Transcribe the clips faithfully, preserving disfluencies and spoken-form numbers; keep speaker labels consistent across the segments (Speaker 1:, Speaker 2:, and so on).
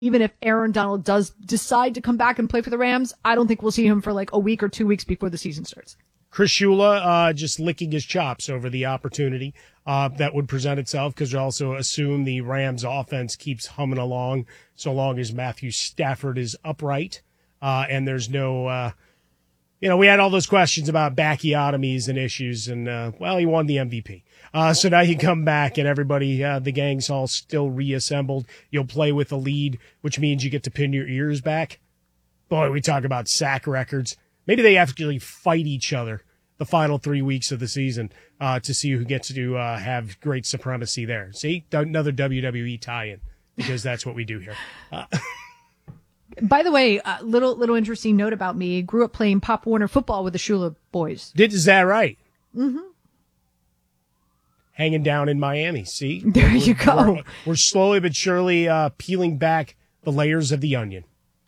Speaker 1: even if Aaron Donald does decide to come back and play for the Rams, I don't think we'll see him for like a week or two weeks before the season starts.
Speaker 2: Chris Shula uh, just licking his chops over the opportunity uh, that would present itself, because you also assume the Rams offense keeps humming along so long as Matthew Stafford is upright uh, and there's no, uh, you know, we had all those questions about backiotomies and issues, and, uh, well, he won the M V P. Uh, so now you come back and everybody, uh, the gang's all still reassembled. You'll play with a lead, which means you get to pin your ears back. Boy, we talk about sack records. Maybe they actually fight each other the final three weeks of the season uh, to see who gets to uh, have great supremacy there. See, another W W E tie-in, because that's what we do here. Uh,
Speaker 1: By the way, uh, little little interesting note about me. Grew up playing Pop Warner football with the Shula boys.
Speaker 2: Did is that right?
Speaker 1: Mm-hmm.
Speaker 2: Hanging down in Miami. See,
Speaker 1: there
Speaker 2: we're,
Speaker 1: you go.
Speaker 2: We're, we're slowly but surely uh, peeling back the layers of the onion.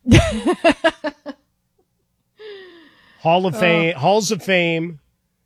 Speaker 2: Hall of Fame, oh. Halls of Fame,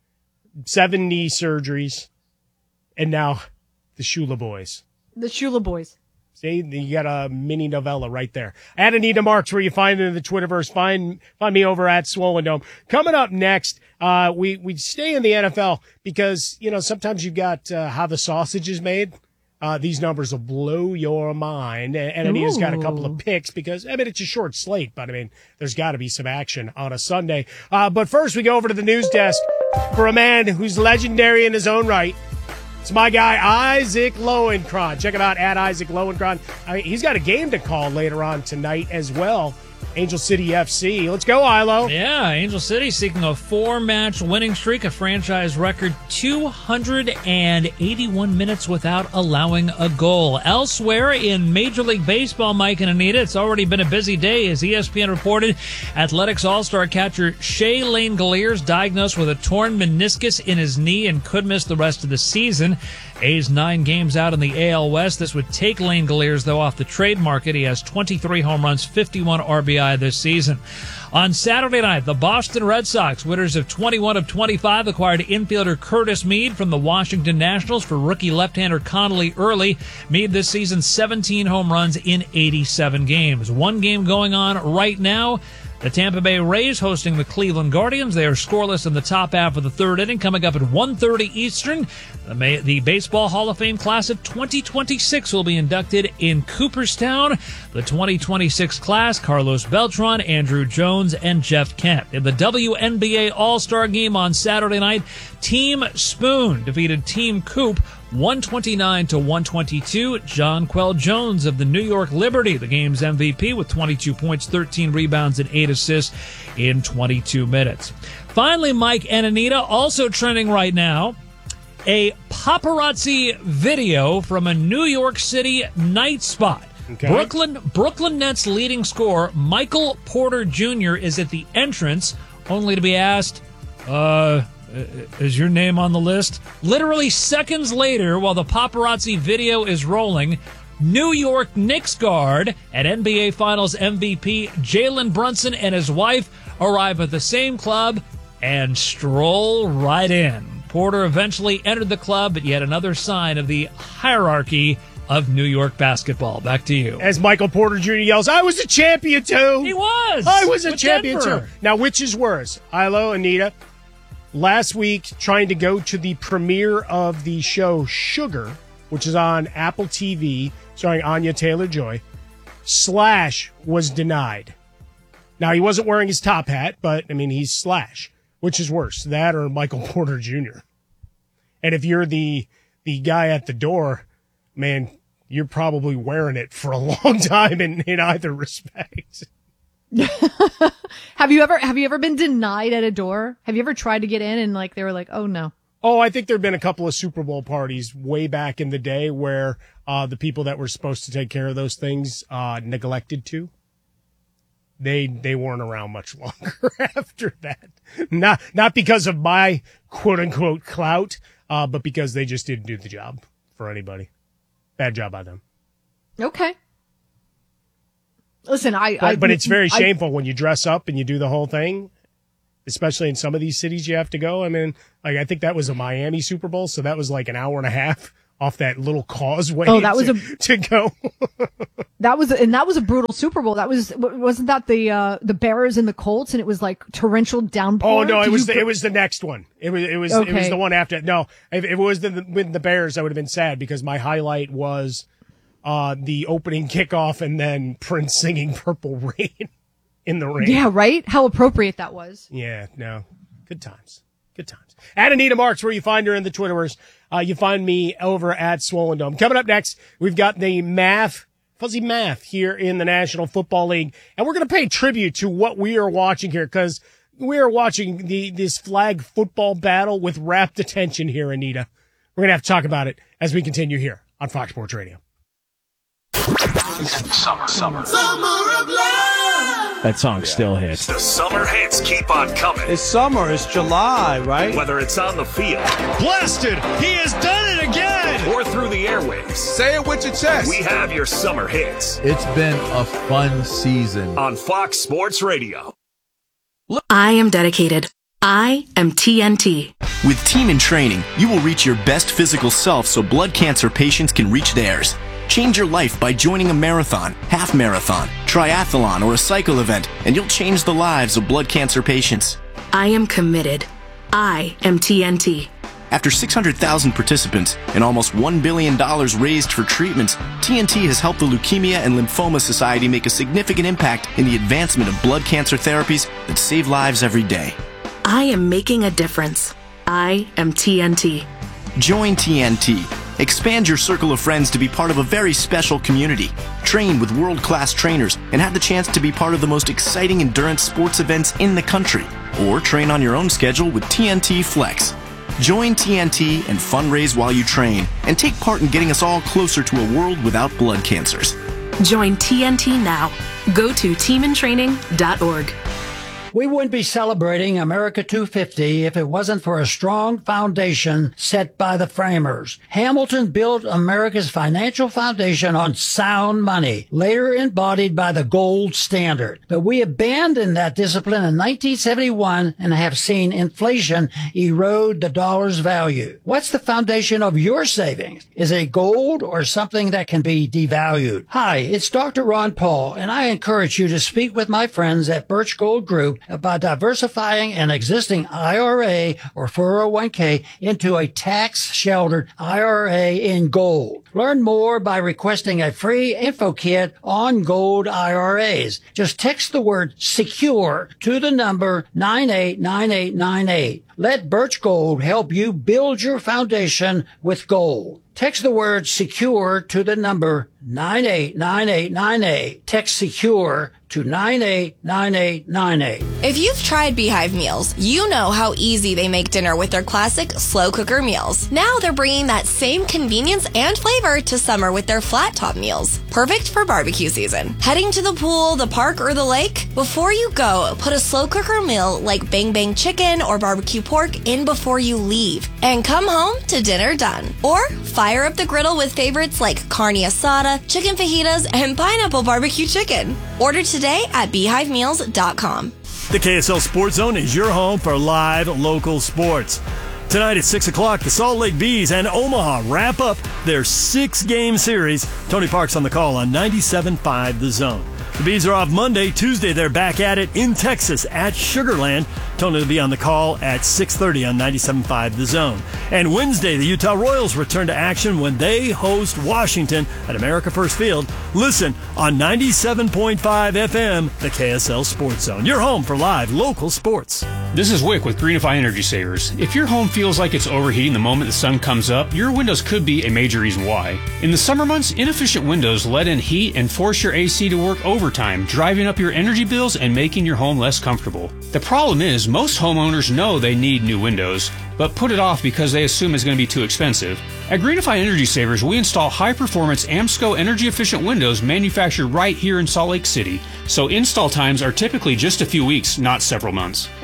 Speaker 2: seven knee surgeries, and now the Shula boys.
Speaker 1: The Shula boys.
Speaker 2: See, you got a mini novella right there. At Anita Marks, where you find it in the Twitterverse. Find find me over at Swollen Dome. Coming up next, uh, we we stay in the N F L because, you know, sometimes you've got uh, how the sausage is made. Uh, these numbers will blow your mind. And, and Anita's got a couple of picks because, I mean, it's a short slate, but I mean, there's got to be some action on a Sunday. Uh, but first, we go over to the news desk for a man who's legendary in his own right. It's my guy, Isaac Lowenkron. Check him out at Isaac Lowenkron. I mean, he's got a game to call later on tonight as well. Angel City F C. Let's go, Ilo.
Speaker 3: Yeah, Angel City seeking a four-match winning streak, a franchise record two hundred eighty-one minutes without allowing a goal. Elsewhere in Major League Baseball, Mike and Anita, it's already been a busy day. As E S P N reported, Athletics All-Star catcher Shea Langeliers diagnosed with a torn meniscus in his knee and could miss the rest of the season. A's nine games out in the A L West. This would take Langeliers, though, off the trade market. He has twenty-three home runs, fifty-one R B I this season. On Saturday night, the Boston Red Sox, winners of twenty-one of twenty-five, acquired infielder Curtis Mead from the Washington Nationals for rookie left-hander Connolly Early. Mead this season, seventeen home runs in eighty-seven games. One game going on right now. The Tampa Bay Rays hosting the Cleveland Guardians. They are scoreless in the top half of the third inning. Coming up at one thirty Eastern, the, May, the Baseball Hall of Fame class of twenty twenty-six will be inducted in Cooperstown. The twenty twenty-six class, Carlos Beltran, Andrew Jones, and Jeff Kent. In the W N B A All-Star Game on Saturday night, Team Spoon defeated Team Coop one twenty-nine to one twenty-two. Jonquel Jones of the New York Liberty, the game's M V P, with twenty-two points, thirteen rebounds, and eight assists in twenty-two minutes. Finally, Mike and Anita, also trending right now, a paparazzi video from a New York City night spot. Okay. Brooklyn Brooklyn Nets leading scorer Michael Porter Junior is at the entrance, only to be asked, uh... is your name on the list? Literally seconds later, while the paparazzi video is rolling, New York Knicks guard and N B A Finals M V P Jalen Brunson and his wife arrive at the same club and stroll right in. Porter eventually entered the club, but yet another sign of the hierarchy of New York basketball. Back to you.
Speaker 2: As Michael Porter Junior yells, I was a champion too!
Speaker 3: He was!
Speaker 2: I was a
Speaker 3: With
Speaker 2: champion
Speaker 3: Denver.
Speaker 2: too! Now, which is worse? Ilo, Anita? Last week, trying to go to the premiere of the show Sugar, which is on Apple T V, starring Anya Taylor-Joy, Slash was denied. Now, he wasn't wearing his top hat, but, I mean, he's Slash. Which is worse, that or Michael Porter Junior? And if you're the the guy at the door, man, you're probably wearing it for a long time in, in either respect.
Speaker 1: have you ever have you ever been denied at a door? Have you ever tried to get in and like they were like, oh no?
Speaker 2: Oh, I think there have been a couple of Super Bowl parties way back in the day where uh, the people that were supposed to take care of those things uh, neglected to. They they weren't around much longer after that. Not not because of my quote unquote clout, uh, but because they just didn't do the job for anybody. Bad job by them.
Speaker 1: Okay. Listen, I,
Speaker 2: but,
Speaker 1: I
Speaker 2: but it's very
Speaker 1: I,
Speaker 2: shameful when you dress up and you do the whole thing, especially in some of these cities you have to go. I mean, like I think that was a Miami Super Bowl, so that was like an hour and a half off that little causeway.
Speaker 1: Oh, that was
Speaker 2: to,
Speaker 1: a
Speaker 2: to go.
Speaker 1: that was and that was a brutal Super Bowl. That was wasn't that the uh, the Bears and the Colts, and it was like torrential downpour.
Speaker 2: Oh no,
Speaker 1: Did
Speaker 2: it was the,
Speaker 1: go-
Speaker 2: it was the next one. It was it was
Speaker 1: okay.
Speaker 2: it was the one after. No, if, if it was the, with the Bears, I would have been sad because my highlight was uh, the opening kickoff and then Prince singing "Purple Rain" in the rain.
Speaker 1: Yeah, right. How appropriate that was.
Speaker 2: Yeah, no, good times. Good times. At Anita Marks, where you find her in the Twitterverse. Uh, you find me over at Swollen Dome. Coming up next, we've got the math, fuzzy math here in the National Football League. And we're going to pay tribute to what we are watching here because we are watching the this flag football battle with rapt attention here, Anita. We're going to have to talk about it as we continue here on Fox Sports Radio.
Speaker 4: Summer, summer. Summer of love.
Speaker 5: That song still hits.
Speaker 4: The summer hits keep on coming.
Speaker 6: It's summer. It's July, right?
Speaker 4: Whether it's on the field.
Speaker 7: Blasted! He has done it again!
Speaker 4: Or through the airwaves.
Speaker 6: Say it with your chest.
Speaker 4: We have your summer hits.
Speaker 8: It's been a fun season.
Speaker 4: On Fox Sports Radio.
Speaker 9: I am dedicated. I am T N T.
Speaker 10: With Team in Training, you will reach your best physical self so blood cancer patients can reach theirs. Change your life by joining a marathon, half marathon, triathlon, or a cycle event, and you'll change the lives of blood cancer patients.
Speaker 9: I am committed. I am T N T.
Speaker 10: After six hundred thousand participants and almost one billion dollars raised for treatments, T N T has helped the Leukemia and Lymphoma Society make a significant impact in the advancement of blood cancer therapies that save lives every day.
Speaker 9: I am making a difference. I am T N T.
Speaker 10: Join T N T. Expand your circle of friends to be part of a very special community. Train with world-class trainers and have the chance to be part of the most exciting endurance sports events in the country. Or train on your own schedule with T N T Flex. Join T N T and fundraise while you train and take part in getting us all closer to a world without blood cancers.
Speaker 9: Join T N T now. Go to team in training dot org.
Speaker 11: We wouldn't be celebrating America two fifty if it wasn't for a strong foundation set by the framers. Hamilton built America's financial foundation on sound money, later embodied by the gold standard. But we abandoned that discipline in nineteen seventy-one and have seen inflation erode the dollar's value. What's the foundation of your savings? Is it gold or something that can be devalued? Hi, it's Doctor Ron Paul, and I encourage you to speak with my friends at Birch Gold Group about diversifying an existing I R A or four oh one k into a tax-sheltered I R A in gold. Learn more by requesting a free info kit on gold I R As. Just text the word SECURE to the number nine eight nine eight nine eight. Let Birch Gold help you build your foundation with gold. Text the word SECURE to the number nine eight nine eight nine eight. Text SECURE to nine eight nine eight nine eight.
Speaker 12: If you've tried Beehive meals, you know how easy they make dinner with their classic slow cooker meals. Now they're bringing that same convenience and flavor to summer with their flat top meals. Perfect for barbecue season. Heading to the pool, the park, or the lake? Before you go, put a slow cooker meal like Bang Bang chicken or barbecue pork in before you leave. And come home to dinner done. Or fire up the griddle with favorites like carne asada, chicken fajitas, and pineapple barbecue chicken. Order today at beehive meals dot com.
Speaker 13: The K S L Sports Zone is your home for live local sports. Tonight at six o'clock, the Salt Lake Bees and Omaha wrap up their six-game series. Tony Park's on the call on ninety-seven point five The Zone. The Bees are off Monday. Tuesday, they're back at it in Texas at Sugar Land. Tony will be on the call at six thirty on ninety-seven point five The Zone. And Wednesday, the Utah Royals return to action when they host Washington at America First Field. Listen on ninety-seven point five F M, the K S L Sports Zone. Your home for live local sports.
Speaker 14: This is Wick with Greenify Energy Savers. If your home feels like it's overheating the moment the sun comes up, your windows could be a major reason why. In the summer months, inefficient windows let in heat and force your A C to work overtime, driving up your energy bills and making your home less comfortable. The problem is, most homeowners know they need new windows, but put it off because they assume it's going to be too expensive. At Greenify Energy Savers, we install high-performance AMSCO energy-efficient windows manufactured right here in Salt Lake City, so install times are typically just a few weeks, not several months. And most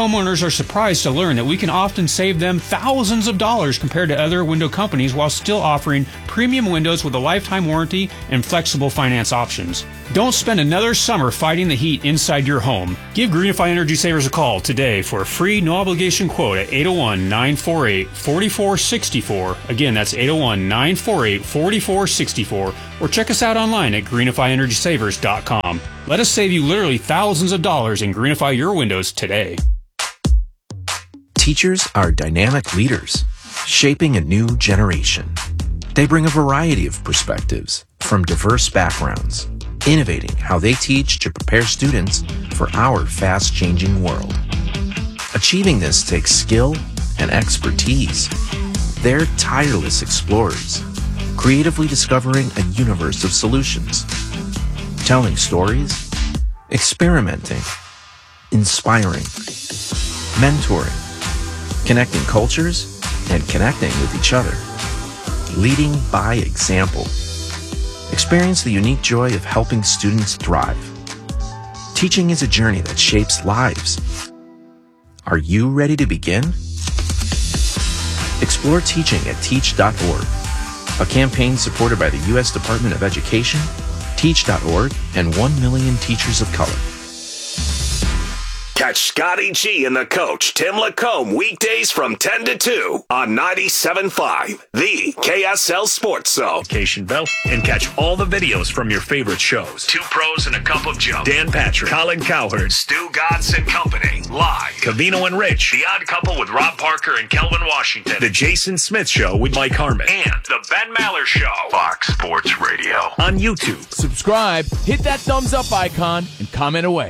Speaker 14: homeowners are surprised to learn that we can often save them thousands of dollars compared to other window companies while still offering premium windows with a lifetime warranty and flexible finance options. Don't spend another summer fighting the heat inside your home. Give Greenify Energy Savers a call today for a free no-obligation quote at eight oh one, nine four eight, four four six four. Again, that's eight oh one, nine four eight, four four six four. Or check us out online at greenify energy savers dot com. Let us save you literally thousands of dollars and greenify your windows today.
Speaker 15: Teachers are dynamic leaders, shaping a new generation. They bring a variety of perspectives from diverse backgrounds, innovating how they teach to prepare students for our fast-changing world. Achieving this takes skill and expertise. They're tireless explorers, creatively discovering a universe of solutions, telling stories, experimenting, inspiring, mentoring, connecting cultures, and connecting with each other, leading by example. Experience the unique joy of helping students thrive. Teaching is a journey that shapes lives. Are you ready to begin? Explore teaching at teach dot org, a campaign supported by the U S Department of Education, teach dot org, and one million teachers of color.
Speaker 4: Catch Scotty G and the coach, Tim Lacombe, weekdays from ten to two on ninety-seven point five, the K S L Sports Zone. Vacation Bell, and catch all the videos from your favorite shows. Two Pros and a Cup of Joe. Dan Patrick, Colin Cowherd, Stu Godson Company, live. Cavino and Rich, The Odd Couple with Rob Parker and Kelvin Washington. The Jason Smith Show with Mike Harmon. And The Ben Maller Show. Fox Sports Radio. On YouTube.
Speaker 5: Subscribe, hit that thumbs up icon, and comment away.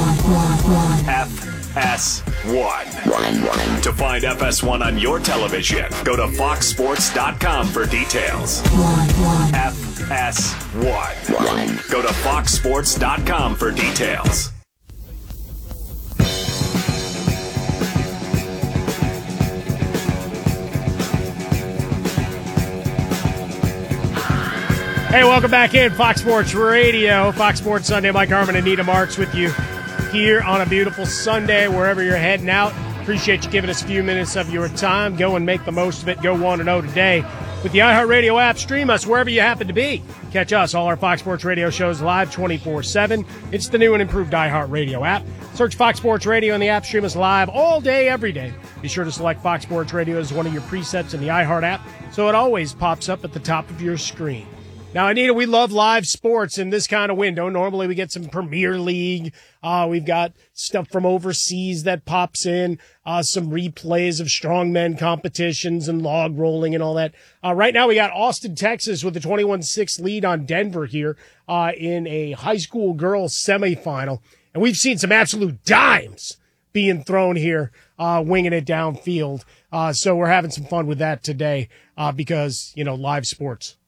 Speaker 4: F S one. To find F S one on your television, go to fox sports dot com for details. F S one. Go to fox sports dot com for details.
Speaker 2: Hey, welcome back in Fox Sports Radio. Fox Sports Sunday. Mike Harmon and Nita Marks with you here on a beautiful Sunday, wherever you're heading out. Appreciate you giving us a few minutes of your time. Go and make the most of it. Go one and oh today with the iHeartRadio app. Stream us wherever you happen to be. Catch us, all our Fox Sports Radio shows live twenty-four seven. It's the new and improved iHeartRadio app. Search Fox Sports Radio in the app. Stream us live all day, every day. Be sure to select Fox Sports Radio as one of your presets in the iHeart app so it always pops up at the top of your screen. Now, Anita, we love live sports in this kind of window. Normally we get some Premier League. Uh, we've got stuff from overseas that pops in, uh, some replays of strongmen competitions and log rolling and all that. Uh, right now we got Austin, Texas with a twenty-one six lead on Denver here uh, in a high school girls semifinal. And we've seen some absolute dimes being thrown here, uh, winging it downfield. Uh, so we're having some fun with that today uh, because, you know, live sports.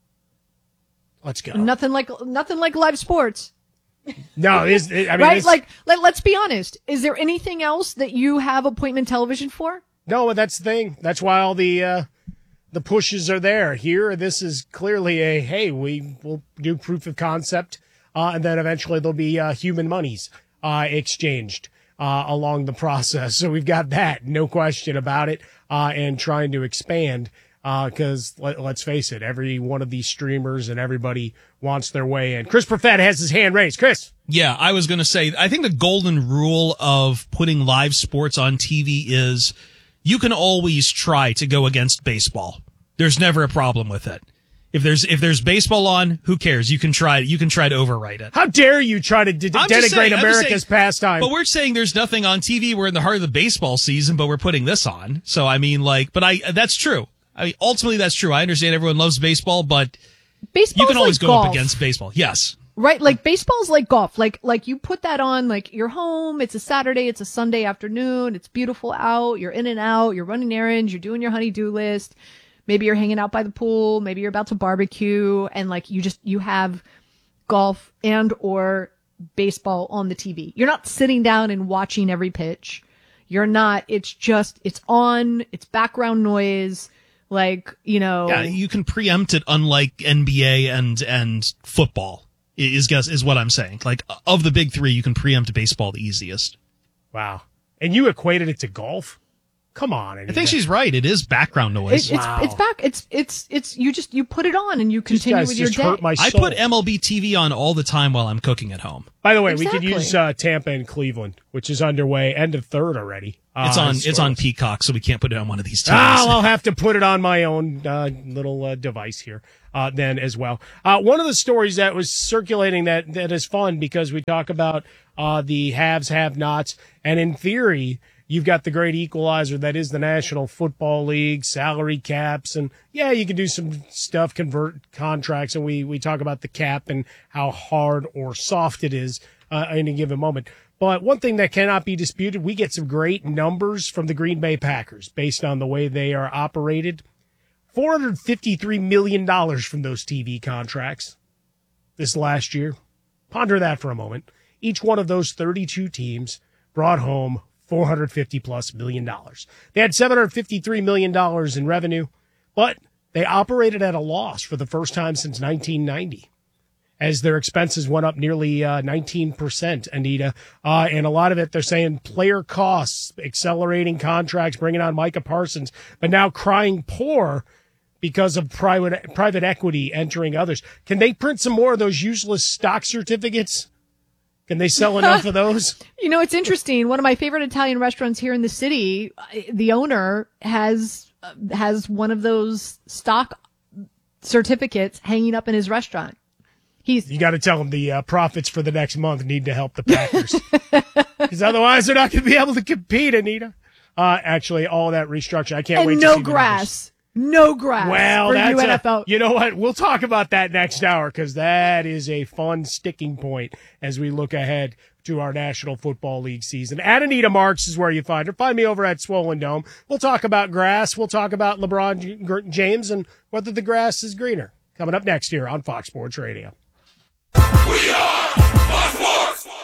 Speaker 2: Let's go.
Speaker 1: Nothing like nothing like live sports.
Speaker 2: No, it is, it, I mean,
Speaker 1: right?
Speaker 2: it's,
Speaker 1: Like, let, let's be honest. Is there anything else that you have appointment television for?
Speaker 2: No, that's the thing. That's why all the uh, the pushes are there. Here, this is clearly a hey, we will do proof of concept, uh, and then eventually there'll be uh, human monies uh, exchanged uh, along the process. So we've got that, no question about it, uh, and trying to expand. Because uh, let, let's face it, every one of these streamers and everybody wants their way in. Chris Perfett has his hand raised. Chris.
Speaker 16: Yeah, I was going to say, I think the golden rule of putting live sports on T V is you can always try to go against baseball. There's never a problem with it. If there's if there's baseball on, who cares? You can try you can try to overwrite it.
Speaker 2: How dare you try to de- denigrate saying, America's saying, pastime?
Speaker 16: But we're saying there's nothing on T V. We're in the heart of the baseball season, but we're putting this on. So I mean, like, but I that's true. I mean, ultimately, that's true. I understand everyone loves baseball, but
Speaker 1: Baseball's
Speaker 16: you can always
Speaker 1: like
Speaker 16: go
Speaker 1: golf.
Speaker 16: up against baseball. Yes.
Speaker 1: Right? Like, baseball's like golf. Like, like you put that on, like, you're home, it's a Saturday, it's a Sunday afternoon, it's beautiful out, you're in and out, you're running errands, you're doing your honey-do list, maybe you're hanging out by the pool, maybe you're about to barbecue, and, like, you just, you have golf and or baseball on the T V. You're not sitting down and watching every pitch. You're not, it's just, it's on, it's background noise. Like, you know,
Speaker 16: yeah, you can preempt it, unlike N B A and and football. Is guess is what I'm saying. Like, of the big three, you can preempt baseball the easiest.
Speaker 2: Wow, And you equated it to golf? Come on. Anita.
Speaker 16: I think she's right. It is background noise.
Speaker 1: It, it's wow. it's back. It's it's it's you just you put it on and you continue with your day.
Speaker 2: Hurt my
Speaker 16: I
Speaker 2: soul.
Speaker 16: put M L B T V on all the time while I'm cooking at home.
Speaker 2: By the way,
Speaker 1: exactly.
Speaker 2: we could use uh, Tampa and Cleveland, which is underway, end of third already. Uh,
Speaker 16: it's on it's on Peacock, so we can't put it on one of these T Vs.
Speaker 2: Oh, I'll have to put it on my own uh, little uh, device here uh, then as well. Uh, one of the stories that was circulating that that is fun because we talk about uh, the haves, have-nots, and in theory, you've got the great equalizer that is the National Football League, salary caps, and yeah, you can do some stuff, convert contracts, and we, we talk about the cap and how hard or soft it is uh, in a given moment. But one thing that cannot be disputed, we get some great numbers from the Green Bay Packers based on the way they are operated. four hundred fifty-three million dollars from those T V contracts this last year. Ponder that for a moment. Each one of those thirty-two teams brought home four hundred fifty plus million dollars. They had seven hundred fifty-three million dollars in revenue, but they operated at a loss for the first time since nineteen ninety, as their expenses went up nearly uh, nineteen percent, Anita. Uh, and a lot of it, they're saying player costs, accelerating contracts, bringing on Micah Parsons, but now crying poor because of private private equity entering others. Can they print some more of those useless stock certificates? Can they sell enough of those?
Speaker 1: You know, it's interesting. One of my favorite Italian restaurants here in the city, the owner has uh, has one of those stock certificates hanging up in his restaurant. He's
Speaker 2: You got to tell him the uh, profits for the next month need to help the Packers. Because otherwise they're not going to be able to compete, Anita. Uh, actually, all that restructure. I can't
Speaker 1: and
Speaker 2: wait to
Speaker 1: no
Speaker 2: see the
Speaker 1: grass. No grass.
Speaker 2: Well,
Speaker 1: for
Speaker 2: that's
Speaker 1: U N F L.
Speaker 2: A, you know what? We'll talk about that next hour because that is a fun sticking point as we look ahead to our National Football League season. At Anita Marks is where you find her. Find me over at Swollen Dome. We'll talk about grass. We'll talk about LeBron James and whether the grass is greener. Coming up next here on Fox Sports Radio.
Speaker 4: We are Fox Sports.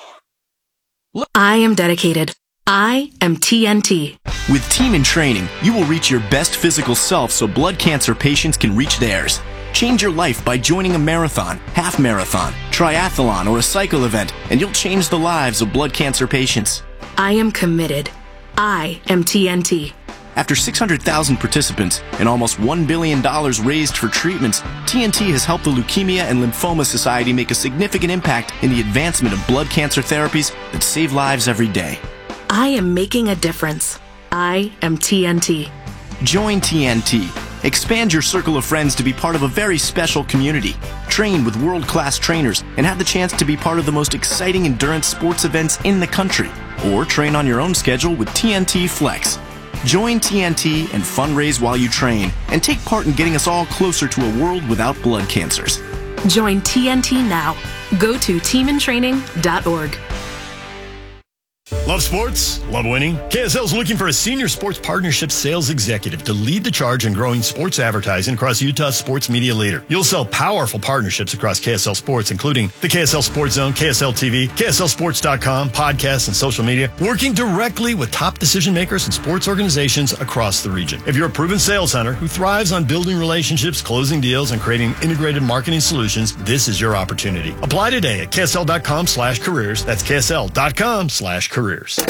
Speaker 9: I am dedicated. I am T N T.
Speaker 10: With Team in Training, you will reach your best physical self so blood cancer patients can reach theirs. Change your life by joining a marathon, half marathon, triathlon, or a cycle event, and you'll change the lives of blood cancer patients.
Speaker 9: I am committed. I am T N T.
Speaker 10: After six hundred thousand participants and almost one billion dollars raised for treatments, T N T has helped the Leukemia and Lymphoma Society make a significant impact in the advancement of blood cancer therapies that save lives every day.
Speaker 9: I am making a difference. I am T N T.
Speaker 10: Join T N T. Expand your circle of friends to be part of a very special community. Train with world-class trainers and have the chance to be part of the most exciting endurance sports events in the country. Or train on your own schedule with T N T Flex. Join T N T and fundraise while you train and take part in getting us all closer to a world without blood cancers.
Speaker 9: Join T N T now. Go to team in training dot org.
Speaker 13: Love sports? Love winning? K S L is looking for a senior sports partnership sales executive to lead the charge in growing sports advertising across Utah's sports media leader. You'll sell powerful partnerships across K S L Sports, including the K S L Sports Zone, K S L T V, K S L Sports dot com, podcasts, and social media, working directly with top decision makers and sports organizations across the region. If you're a proven sales hunter who thrives on building relationships, closing deals, and creating integrated marketing solutions, this is your opportunity. Apply today at K S L dot com slash careers. That's K S L dot com slash careers.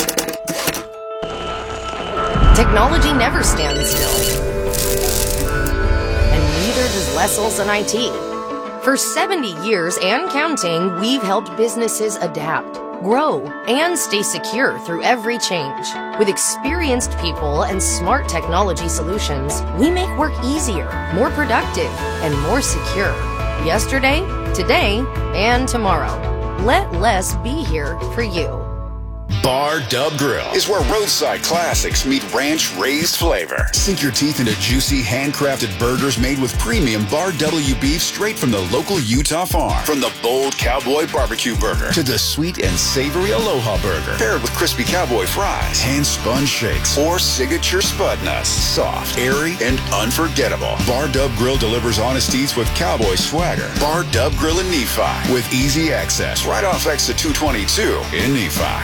Speaker 17: Technology never stands still. And neither does Les Olson I T. For seventy years and counting, we've helped businesses adapt, grow, and stay secure through every change. With experienced people and smart technology solutions, we make work easier, more productive, and more secure. Yesterday, today, and tomorrow. Let Les be here for you.
Speaker 18: Bar Dub Grill is where roadside classics meet ranch-raised flavor. Sink your teeth into juicy, handcrafted burgers made with premium Bar W beef straight from the local Utah farm. From the bold cowboy barbecue burger to the sweet and savory Aloha burger, paired with crispy cowboy fries, hand-spun shakes, or signature spud nuts. Soft, airy, and unforgettable. Bar Dub Grill delivers honest eats with cowboy swagger. Bar Dub Grill in Nephi with easy access right off exit two twenty-two in Nephi.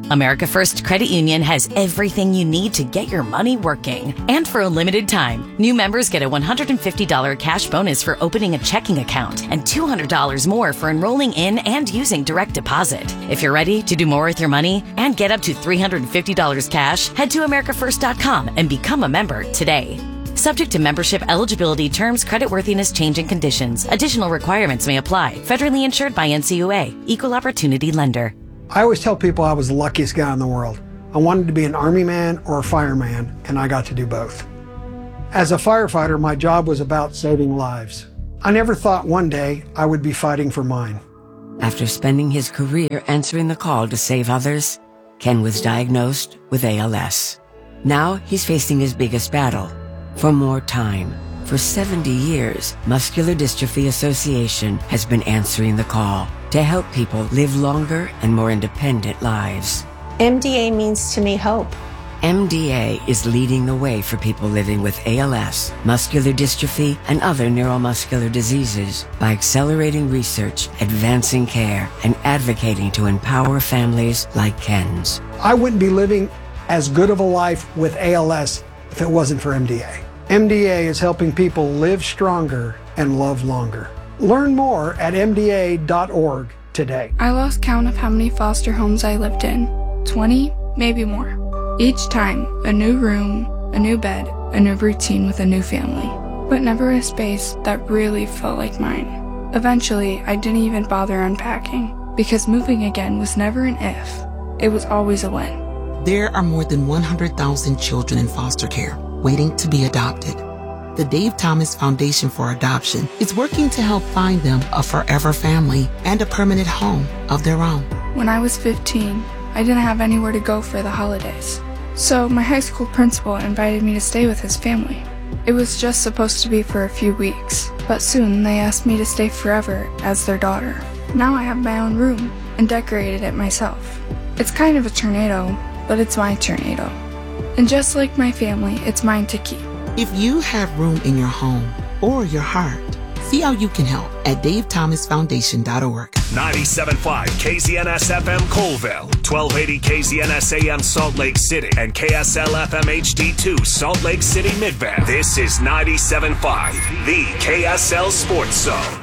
Speaker 19: America First Credit Union has everything you need to get your money working. And for a limited time, new members get a one hundred fifty dollars cash bonus for opening a checking account and two hundred dollars more for enrolling in and using direct deposit. If you're ready to do more with your money and get up to three hundred fifty dollars cash, head to america first dot com and become a member today. Subject to membership eligibility, terms, creditworthiness, changing conditions. Additional requirements may apply. Federally insured by N C U A. Equal Opportunity Lender.
Speaker 20: I always tell people I was the luckiest guy in the world. I wanted to be an Army man or a fireman, and I got to do both. As a firefighter, my job was about saving lives. I never thought one day I would be fighting for mine.
Speaker 21: After spending his career answering the call to save others, Ken was diagnosed with A L S. Now he's facing his biggest battle, for more time. For seventy years, Muscular Dystrophy Association has been answering the call to help people live longer and more independent lives.
Speaker 22: M D A means to me hope.
Speaker 21: M D A is leading the way for people living with A L S, muscular dystrophy, and other neuromuscular diseases by accelerating research, advancing care, and advocating to empower families like Ken's.
Speaker 20: I wouldn't be living as good of a life with A L S if it wasn't for M D A. M D A is helping people live stronger and love longer. Learn more at M D A dot org today.
Speaker 23: I lost count of how many foster homes I lived in. twenty, maybe more. Each time, a new room, a new bed, a new routine with a new family. But never a space that really felt like mine. Eventually, I didn't even bother unpacking, because moving again was never an if. It was always a when.
Speaker 24: There are more than one hundred thousand children in foster care waiting to be adopted. The Dave Thomas Foundation for Adoption is working to help find them a forever family and a permanent home of their own.
Speaker 23: When I was fifteen, I didn't have anywhere to go for the holidays. So my high school principal invited me to stay with his family. It was just supposed to be for a few weeks, but soon they asked me to stay forever as their daughter. Now I have my own room and decorated it myself. It's kind of a tornado, but it's my tornado. And just like my family, it's mine to keep.
Speaker 24: If you have room in your home or your heart, see how you can help at dave thomas foundation dot org.
Speaker 4: ninety-seven point five K Z N S F M Colville, twelve eighty K Z N S A M Salt Lake City, and K S L F M H D two Salt Lake City Midvale. This is ninety-seven point five, the K S L Sports Zone.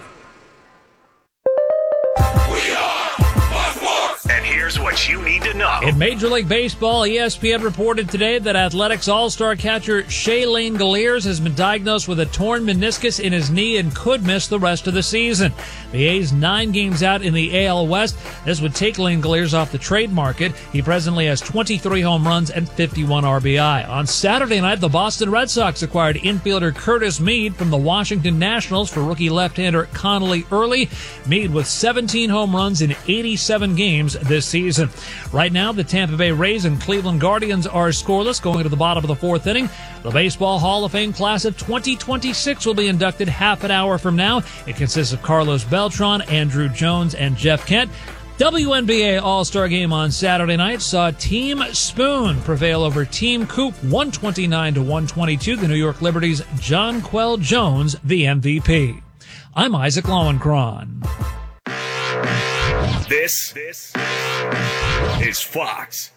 Speaker 4: And here's what you need to know.
Speaker 3: In Major League Baseball, E S P N reported today that Athletics All-Star catcher Shaylene Galliers has been diagnosed with a torn meniscus in his knee and could miss the rest of the season. The A's nine games out in the A L West. This would take Lane Galliers off the trade market. He presently has twenty-three home runs and fifty-one R B I. On Saturday night, the Boston Red Sox acquired infielder Curtis Mead from the Washington Nationals for rookie left-hander Connolly Early. Mead with seventeen home runs in eighty-seven games this season. Right now, the Tampa Bay Rays and Cleveland Guardians are scoreless going to the bottom of the fourth inning. The Baseball Hall of Fame class of twenty twenty-six will be inducted half an hour from now. It consists of Carlos Beltran, Andrew Jones, and Jeff Kent. W N B A All-Star Game on Saturday night saw Team Spoon prevail over Team Coop one twenty-nine to one twenty-two. The New York Liberty's Jonquel Jones, the M V P. I'm Isaac Lowenkron.
Speaker 4: This, this is Fox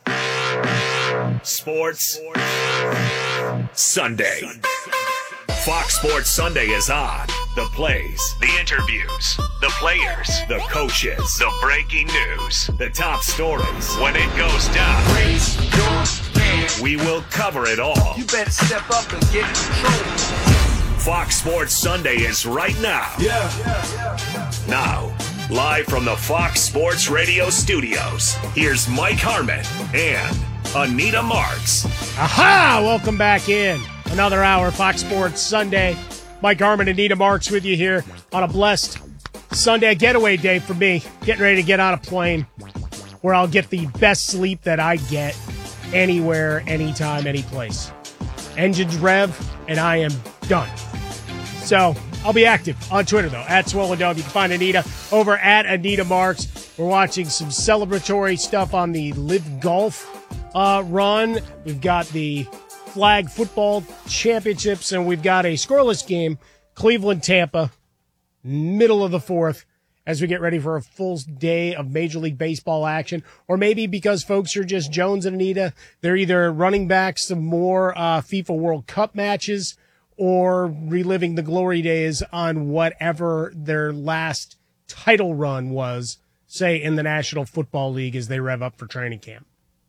Speaker 4: Sports Sunday. Fox Sports Sunday is on. The plays, the interviews, the players, the coaches, the breaking news, the top stories. When it goes down, raise your hand. We will cover it all.
Speaker 6: You better step up and get in control.
Speaker 4: Fox Sports Sunday is right now.
Speaker 6: Yeah, yeah, yeah, yeah.
Speaker 4: Now, live from the Fox Sports Radio studios, here's Mike Harmon and Anita Marks.
Speaker 2: Aha! Welcome back in. Another hour of Fox Sports Sunday. Mike Harmon and Anita Marks with you here on a blessed Sunday, getaway day for me. Getting ready to get on a plane where I'll get the best sleep that I get anywhere, anytime, any place. Engines rev, and I am done. So I'll be active on Twitter, though, at Swollen Dome. You can find Anita over at Anita Marks. We're watching some celebratory stuff on the Live Golf uh, run. We've got the flag football championships, and we've got a scoreless game, Cleveland-Tampa, middle of the fourth, as we get ready for a full day of Major League Baseball action. Or maybe because folks are just Jones and Anita, they're either running back some more uh, FIFA World Cup matches or reliving the glory days on whatever their last title run was, say, in the National Football League as they rev up for training camp.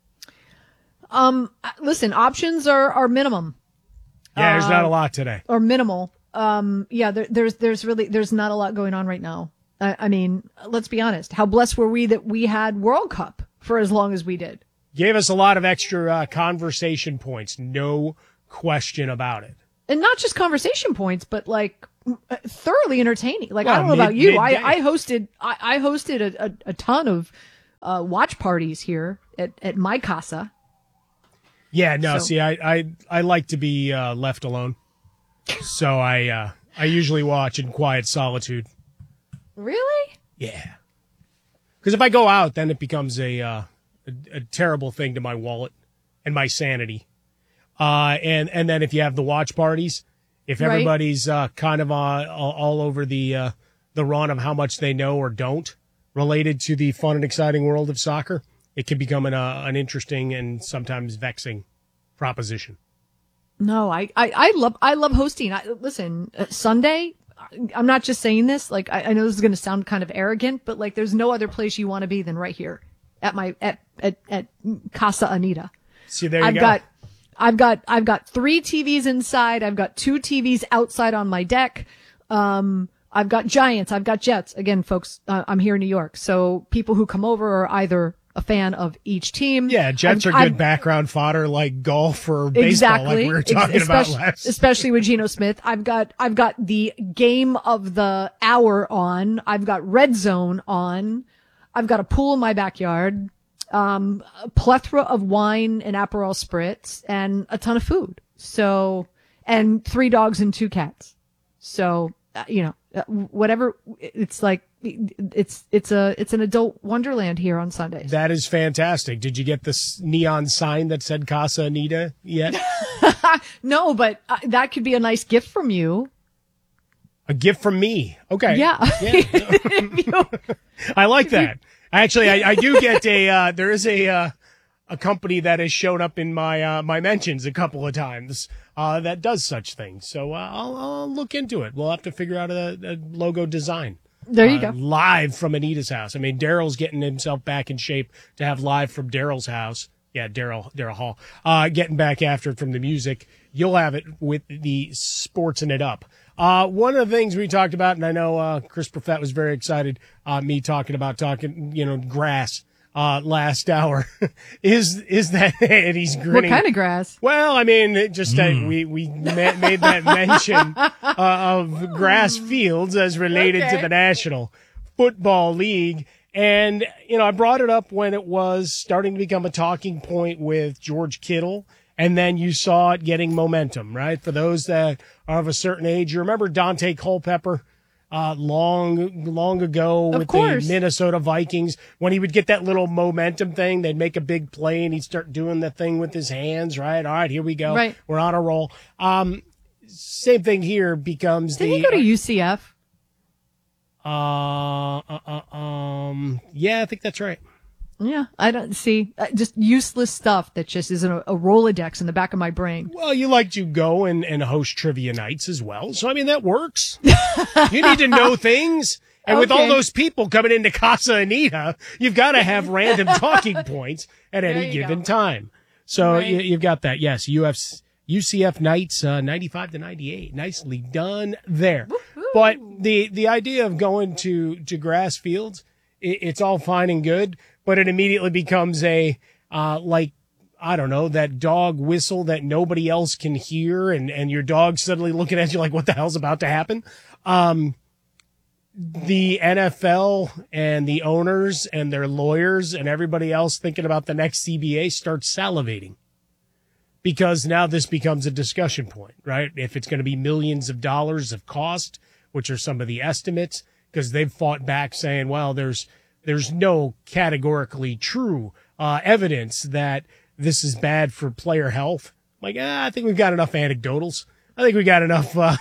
Speaker 1: Um, listen, options are, are minimum.
Speaker 2: Yeah, there's
Speaker 1: uh,
Speaker 2: not a lot today.
Speaker 1: Or minimal. Um, yeah, there, there's, there's really, there's not a lot going on right now. I, I mean, let's be honest. How blessed were we that we had World Cup for as long as we did?
Speaker 2: Gave us a lot of extra uh, conversation points. No question about it.
Speaker 1: And not just conversation points, but like thoroughly entertaining. Like,
Speaker 2: well,
Speaker 1: I don't know
Speaker 2: mid,
Speaker 1: about you. I,
Speaker 2: midday.
Speaker 1: I hosted, I, I hosted a, a, a ton of, uh, watch parties here at, at my casa.
Speaker 2: Yeah, no,
Speaker 1: So-
Speaker 2: see, I, I, I like to be uh, left alone. So I, uh, I usually watch in quiet solitude.
Speaker 1: Really?
Speaker 2: Yeah. Because if I go out, then it becomes a, uh, a, a terrible thing to my wallet and my sanity. Uh, and, and then if you have the watch parties, if
Speaker 1: Right.
Speaker 2: everybody's uh, kind of uh, all, all over the uh, the run of how much they know or don't related to the fun and exciting world of soccer, it can become an, uh, an interesting and sometimes vexing proposition.
Speaker 1: No, I, I, I love, I love hosting. I, listen, uh, Sunday, I'm not just saying this. Like, I, I know this is going to sound kind of arrogant, but like, there's no other place you want to be than right here at my, at, at, at Casa Anita.
Speaker 2: See, there you
Speaker 1: I've
Speaker 2: go.
Speaker 1: got, I've got, I've got three T Vs inside. I've got two T Vs outside on my deck. Um, I've got Giants. I've got Jets. Again, folks, uh, I'm here in New York. So people who come over are either a fan of each team.
Speaker 2: Yeah, Jets
Speaker 1: I've-
Speaker 2: are good
Speaker 1: I've-
Speaker 2: background fodder like golf or baseball,
Speaker 1: Exactly.
Speaker 2: like we were
Speaker 1: Ex-
Speaker 2: talking about
Speaker 1: especially,
Speaker 2: last.
Speaker 1: especially with Geno Smith. I've got, I've got the game of the hour on. I've got Red Zone on. I've got a pool in my backyard. Um, a plethora of wine and Aperol spritz and a ton of food. So, and three dogs and two cats. So, uh, you know, uh, whatever, it's like, it's, it's a, it's an adult wonderland here on Sundays.
Speaker 2: That is fantastic. Did you get this neon sign that said Casa Anita yet?
Speaker 1: No, but uh, that could be a nice gift from you.
Speaker 2: A gift from me. Okay.
Speaker 1: Yeah.
Speaker 2: I like that. Actually, I, I do get a, uh, there is a, uh, a company that has shown up in my, uh, my mentions a couple of times, uh, that does such things. So, uh, I'll, I'll look into it. We'll have to figure out a, a logo design.
Speaker 1: There you
Speaker 2: Uh,
Speaker 1: go.
Speaker 2: Live from Anita's house. I mean, Daryl's getting himself back in shape to have live from Daryl's house. Yeah, Daryl, Daryl Hall, uh, getting back after it from the music. You'll have it with the Sportsin' It Up. Uh, one of the things we talked about, and I know, uh, Chris Perfett was very excited, uh, me talking about talking, you know, grass, uh, last hour is, is that, and he's
Speaker 1: What
Speaker 2: grinning.
Speaker 1: kind of grass?
Speaker 2: Well, I mean, it just uh, we we ma- made that mention uh, of grass fields as related
Speaker 1: Okay.
Speaker 2: to the National Football League, and you know, I brought it up when it was starting to become a talking point with George Kittle, and then you saw it getting momentum. Right, for those that are of a certain age, you remember Dante Culpepper. Uh, long, long ago
Speaker 1: Of
Speaker 2: with
Speaker 1: course.
Speaker 2: the Minnesota Vikings, when he would get that little momentum thing, they'd make a big play and he'd start doing the thing with his hands, right? All right, here we go.
Speaker 1: Right.
Speaker 2: We're on a roll. Um, same thing here becomes
Speaker 1: Did
Speaker 2: the,
Speaker 1: he go to U C F?
Speaker 2: uh, uh, uh, um, yeah, I think that's right.
Speaker 1: Yeah, I don't see uh, just useless stuff that just is a, a Rolodex in the back of my brain.
Speaker 2: Well, you like to go and, and host trivia nights as well. So, I mean, that works. You need to know things. And with all
Speaker 1: Okay.
Speaker 2: those people coming into Casa Anita, you've got to have random talking points at
Speaker 1: There
Speaker 2: any
Speaker 1: you
Speaker 2: given
Speaker 1: go.
Speaker 2: time. So
Speaker 1: Right.
Speaker 2: you, you've got that. Yes, U F, U C F nights, uh, ninety-five to ninety-eight. Nicely done there. But the, the idea of going to, to grass fields, it, it's all fine and good, but it immediately becomes a, uh, like, I don't know, that dog whistle that nobody else can hear, and, and your dog's suddenly looking at you like, what the hell's about to happen? Um, the N F L and the owners and their lawyers and everybody else thinking about the next C B A starts salivating. Because now this becomes a discussion point, right? If it's going to be millions of dollars of cost, which are some of the estimates, because they've fought back saying, well, there's, there's no categorically true, uh, evidence that this is bad for player health. Like, ah, I think we've got enough anecdotals. I think we got enough, uh,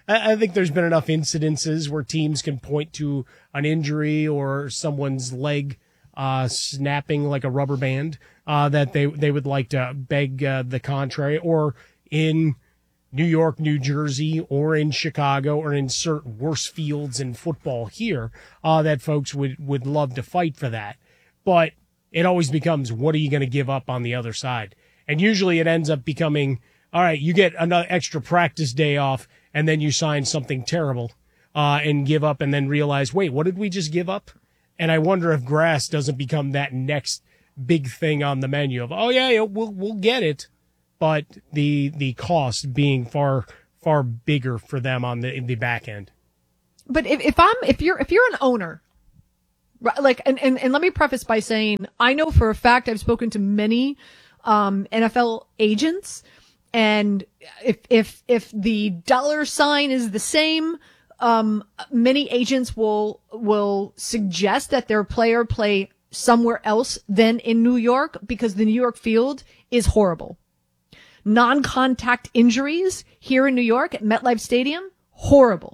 Speaker 2: I, I think there's been enough incidences where teams can point to an injury or someone's leg uh, snapping like a rubber band uh, that they, they would like to beg uh, the contrary, or in New York, New Jersey, or in Chicago, or in certain worse fields in football here, uh, that folks would, would love to fight for that. But it always becomes, what are you going to give up on the other side? And usually it ends up becoming, all right, you get another extra practice day off, and then you sign something terrible uh, and give up, and then realize, wait, what did we just give up? And I wonder if grass doesn't become that next big thing on the menu of, oh, yeah, yeah we'll we'll get it. But the the cost being far far bigger for them on the in the back end.
Speaker 1: But if, if I'm if you're if you're an owner, right, like and, and and let me preface by saying I know for a fact I've spoken to many um, N F L agents, and if if if the dollar sign is the same, um, many agents will will suggest that their player play somewhere else than in New York because the New York field is horrible. Non-contact injuries here in New York at MetLife Stadium, horrible.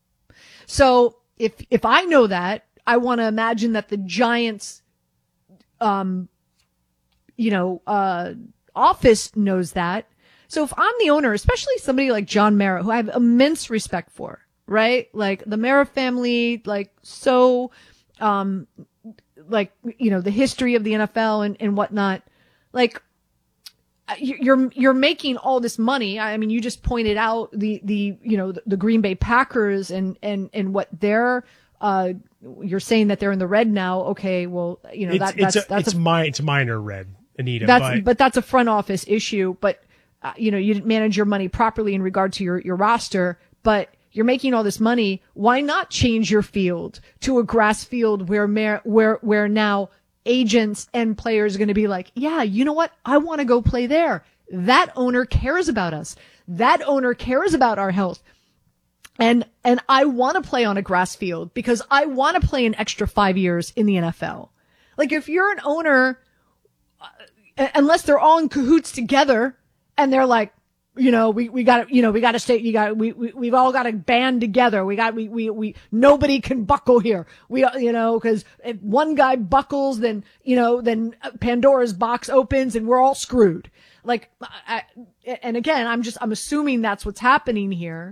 Speaker 1: So if, if I know that, I want to imagine that the Giants, um, you know, uh, office knows that. So if I'm the owner, especially somebody like John Mara, who I have immense respect for, right? Like the Mara family, like so, um, like, you know, the history of the N F L and, and whatnot, like, You're you're making all this money. I mean, you just pointed out the the you know the, the Green Bay Packers and and and what they're. Uh, you're saying that they're in the red now. Okay, well, you know
Speaker 2: it's,
Speaker 1: that
Speaker 2: it's
Speaker 1: that's
Speaker 2: a,
Speaker 1: that's
Speaker 2: it's
Speaker 1: a,
Speaker 2: mi- it's minor red, Anita.
Speaker 1: That's
Speaker 2: but,
Speaker 1: but that's a front office issue. But uh, you know you didn't manage your money properly in regard to your your roster. But you're making all this money. Why not change your field to a grass field where mer- where where now agents and players are going to be like, yeah, you know what? I want to go play there. That owner cares about us. That owner cares about our health. And, and I want to play on a grass field because I want to play an extra five years in the N F L. Like if you're an owner, uh, unless they're all in cahoots together and they're like, you know, we, we got to, you know, we got to stay, you got, we, we, we've all got to band together. We got, we, we, we, nobody can buckle here. We, you know, cause if one guy buckles, then, you know, then Pandora's box opens and we're all screwed. Like, I, and again, I'm just, I'm assuming that's what's happening here.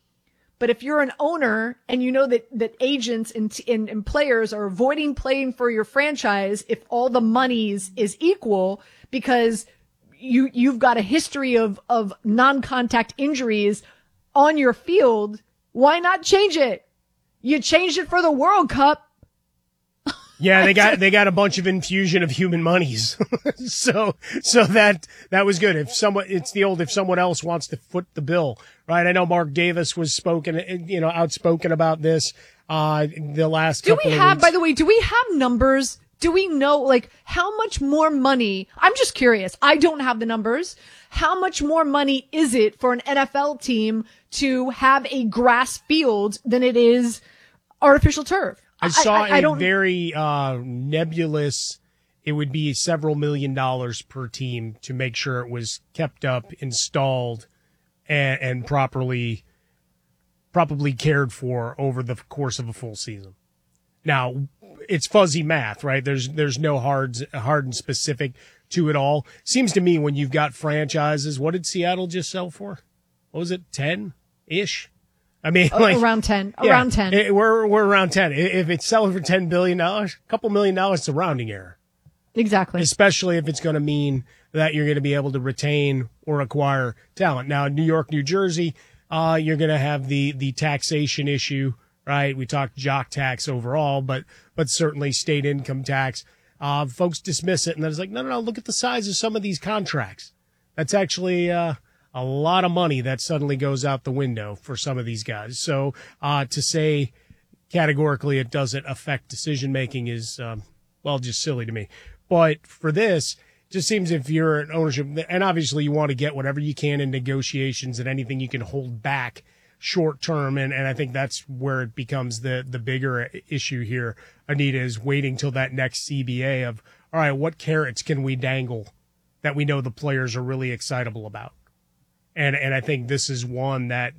Speaker 1: But if you're an owner and you know that, that agents and, and, and players are avoiding playing for your franchise if all the monies is equal because you, you've got a history of, of non-contact injuries on your field, why not change it? You changed it for the World Cup.
Speaker 2: Yeah, they got, they got a bunch of infusion of human monies. so, so that, that was good. If someone, it's the old, if someone else wants to foot the bill, right? I know Mark Davis was spoken, you know, outspoken about this, uh, the last
Speaker 1: do
Speaker 2: couple
Speaker 1: we
Speaker 2: of
Speaker 1: have,
Speaker 2: weeks.
Speaker 1: by the way, do we have numbers? Do we know, like, how much more money? I'm just curious. I don't have the numbers. How much more money is it for an N F L team to have a grass field than it is artificial turf?
Speaker 2: I saw
Speaker 1: I, I, I
Speaker 2: a
Speaker 1: don't...
Speaker 2: very uh, nebulous, it would be several million dollars per team to make sure it was kept up, installed, and, and properly, properly cared for over the course of a full season. Now, it's fuzzy math, right? There's there's no hard, hard and specific to it all. Seems to me when you've got franchises, what did Seattle just sell for? What was it, ten-ish? I mean, like,
Speaker 1: around ten,
Speaker 2: yeah,
Speaker 1: around ten.
Speaker 2: It, we're we're around ten. If it's selling for ten billion dollars, a couple million dollars, it's a rounding error.
Speaker 1: Exactly.
Speaker 2: Especially if it's going to mean that you're going to be able to retain or acquire talent. Now, in New York, New Jersey, uh, you're going to have the the taxation issue. Right, we talked jock tax overall, but but certainly state income tax. Uh, folks dismiss it, and then it's like, no, no, no. Look at the size of some of these contracts. That's actually uh, a lot of money that suddenly goes out the window for some of these guys. So uh, to say categorically it doesn't affect decision making is um, well just silly to me. But for this, it just seems if you're an ownership, and obviously you want to get whatever you can in negotiations and anything you can hold back short term, and, and I think that's where it becomes the the bigger issue here, Anita, is waiting till that next C B A of, all right, what carrots can we dangle that we know the players are really excitable about? And and I think this is one that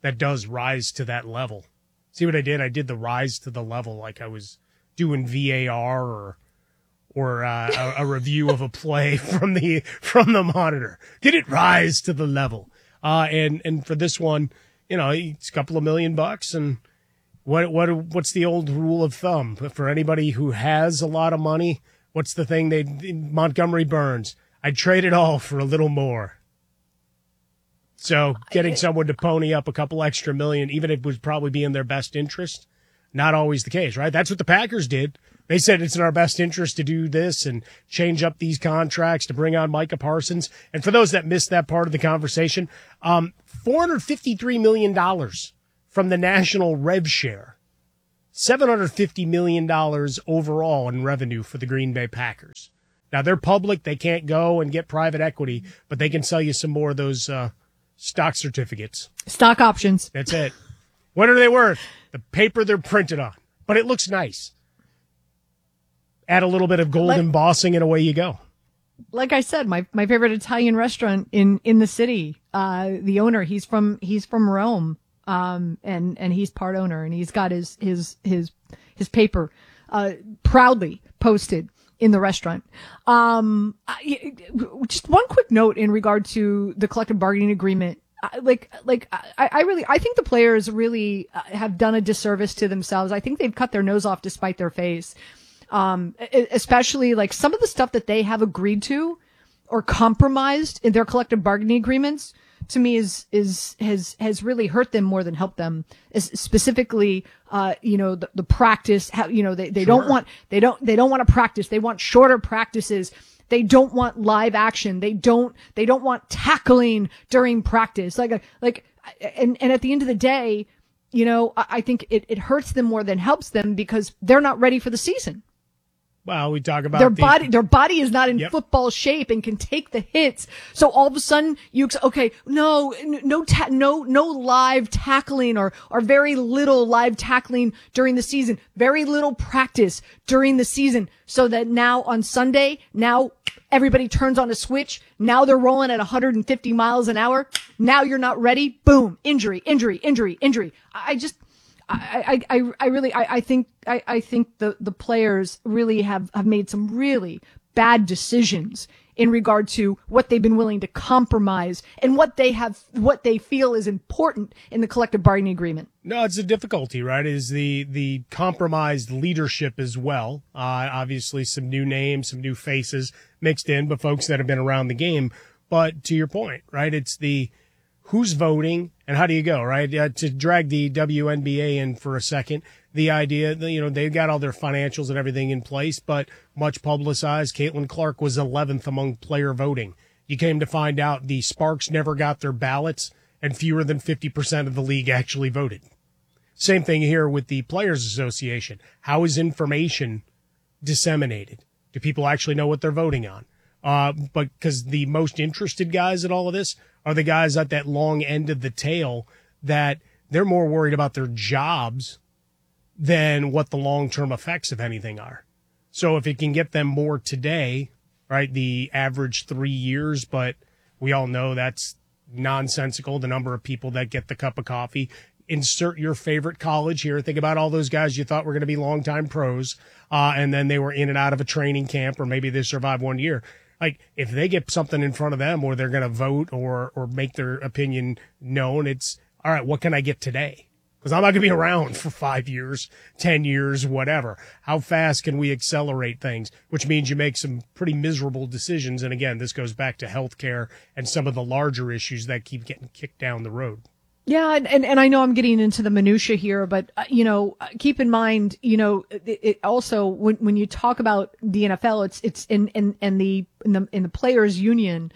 Speaker 2: that does rise to that level. See what I did? I did the rise to the level like I was doing V A R or or uh, a, a review of a play from the from the monitor. Did it rise to the level? Uh, and and for this one, you know, it's a couple of million bucks. And what what what's the old rule of thumb for anybody who has a lot of money? What's the thing they Montgomery Burns? I'd trade it all for a little more. So getting someone to pony up a couple extra million, even if it would probably be in their best interest, not always the case, right? That's what the Packers did. They said it's in our best interest to do this and change up these contracts to bring on Micah Parsons. And for those that missed that part of the conversation, um, four hundred fifty-three million dollars from the national rev share, seven hundred fifty million dollars overall in revenue for the Green Bay Packers. Now, they're public. They can't go and get private equity, but they can sell you some more of those uh, stock certificates.
Speaker 1: Stock options.
Speaker 2: That's it. What are they worth? The paper they're printed on. But it looks nice. Add a little bit of gold
Speaker 1: Like-
Speaker 2: embossing and away you go.
Speaker 1: Like I said, my, my favorite Italian restaurant in, in the city, uh, the owner, he's from, he's from Rome. Um, and, and he's part owner, and he's got his, his, his, his paper, uh, proudly posted in the restaurant. Um, I, just one quick note in regard to the collective bargaining agreement. I- Like, like, I, I really, I think the players really uh, have done a disservice to themselves. I think they've cut their nose off to spite their face. Um, e- especially like some of the stuff that they have agreed to or compromised in their collective bargaining agreements, to me is, is, has, has really hurt them more than helped them. Es- specifically, uh, you know, the, the practice, how, you know, they, they
Speaker 7: Sure.
Speaker 1: don't want, they don't, they don't want to practice. They want shorter practices. They don't want live action. They don't, they don't want tackling during practice. Like, like, and, and at the end of the day, you know, I, I think it, it hurts them more than helps them because they're not ready for the season.
Speaker 2: Well, we talk about
Speaker 1: Their
Speaker 2: the-
Speaker 1: body, their body is not in
Speaker 2: Yep.
Speaker 1: football shape and can take the hits. So all of a sudden you, ex- okay, no, n- no, ta- no, no live tackling or, or very little live tackling during the season, very little practice during the season. So that now on Sunday, now everybody turns on a switch. Now they're rolling at one hundred fifty miles an hour. Now you're not ready. Boom. Injury, injury, injury, injury. I I just, I, I, I, I really, I, I think, I, I think the, the players really have, have made some really bad decisions in regard to what they've been willing to compromise and what they have, what they feel is important in the collective bargaining agreement.
Speaker 2: No, it's a difficulty, right? Is the the compromised leadership as well. Uh, obviously, some new names, some new faces mixed in, but folks that have been around the game. But to your point, right? It's the who's voting and how do you go, right? Uh, to drag the W N B A in for a second, the idea that, you know, they've got all their financials and everything in place, but much publicized, Caitlin Clark was eleventh among player voting. You came to find out the Sparks never got their ballots and fewer than fifty percent of the league actually voted. Same thing here with the Players Association. How is information disseminated? Do people actually know what they're voting on? Uh, but because the most interested guys in all of this are the guys at that long end of the tail that they're more worried about their jobs than what the long-term effects of anything are. So if it can get them more today, right, the average three years, but we all know that's nonsensical, the number of people that get the cup of coffee. Insert your favorite college here. Think about all those guys you thought were going to be longtime pros, uh, and then they were in and out of a training camp, or maybe they survived one year. Like, if they get something in front of them or they're going to vote or, or make their opinion known, it's, all right, what can I get today? Because I'm not going to be around for five years, ten years, whatever. How fast can we accelerate things? Which means you make some pretty miserable decisions. And again, this goes back to healthcare and some of the larger issues that keep getting kicked down the road.
Speaker 1: Yeah, and, and, and I know I'm getting into the minutia here, but, uh, you know, uh, keep in mind, you know, it, it also, when, when you talk about the N F L, it's, it's in, in, in the, in the, in the players union,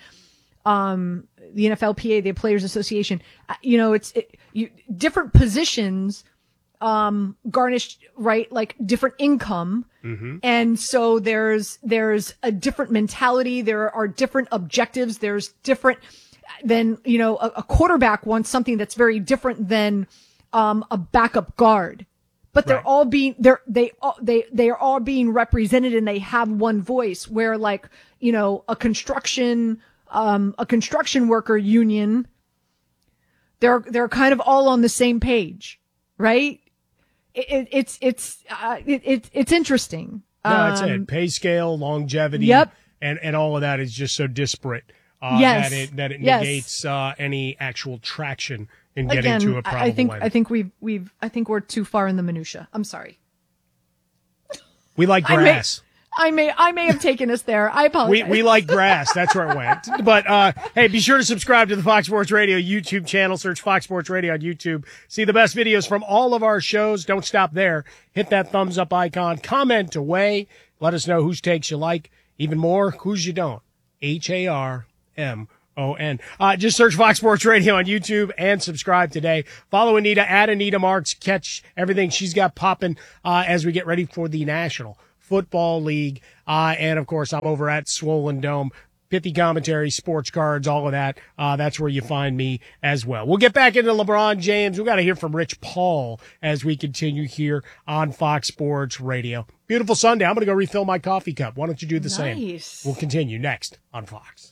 Speaker 1: um, the N F L P A, the Players Association, uh, you know, it's, it, you, different positions, um, garnished, right, like different income.
Speaker 2: Mm-hmm.
Speaker 1: And so there's, there's a different mentality. There are different objectives. There's different, then, you know, a, a quarterback wants something that's very different than, um, a backup guard, but they're
Speaker 7: Right.
Speaker 1: all being, they're, they, all they, they are all being represented and they have one voice where like, you know, a construction, um, a construction worker union, they're, they're kind of all on the same page, right? It, it, it's, it's, uh, it, it, it's interesting.
Speaker 2: No, that's
Speaker 1: Um,
Speaker 2: it. Pay scale, longevity,
Speaker 1: Yep.
Speaker 2: and, and all of that is just so disparate uh,
Speaker 1: Yes.
Speaker 2: that it, that it
Speaker 1: Yes.
Speaker 2: negates uh, any actual traction in getting
Speaker 1: Again,
Speaker 2: to a
Speaker 1: I-
Speaker 2: probable
Speaker 1: I think,
Speaker 2: end.
Speaker 1: I think we've, we've, I think we're too far in the minutia. I'm sorry.
Speaker 2: we like
Speaker 1: I may-
Speaker 2: grass.
Speaker 1: I may, I may have taken us there. I
Speaker 2: We,
Speaker 1: apologize.
Speaker 2: we like grass. That's where it went. But, uh, hey, be sure to subscribe to the Fox Sports Radio YouTube channel. Search Fox Sports Radio on YouTube. See the best videos from all of our shows. Don't stop there. Hit that thumbs up icon. Comment away. Let us know whose takes you like. Even more, whose you don't. H A R M O N. Uh, just search Fox Sports Radio on YouTube and subscribe today. Follow Anita at Anita Marks. Catch everything she's got popping, uh, as we get ready for the National Football League. Uh, and of course, I'm over at Swollen Dome. Pithy commentary, sports cards, all of that. Uh, that's where you find me as well. We'll get back into LeBron James. We got to hear from Rich Paul as we continue here on Fox Sports Radio. Beautiful Sunday. I'm going to go refill my coffee cup. Why don't you do the
Speaker 1: Nice.
Speaker 2: same? We'll continue next on Fox.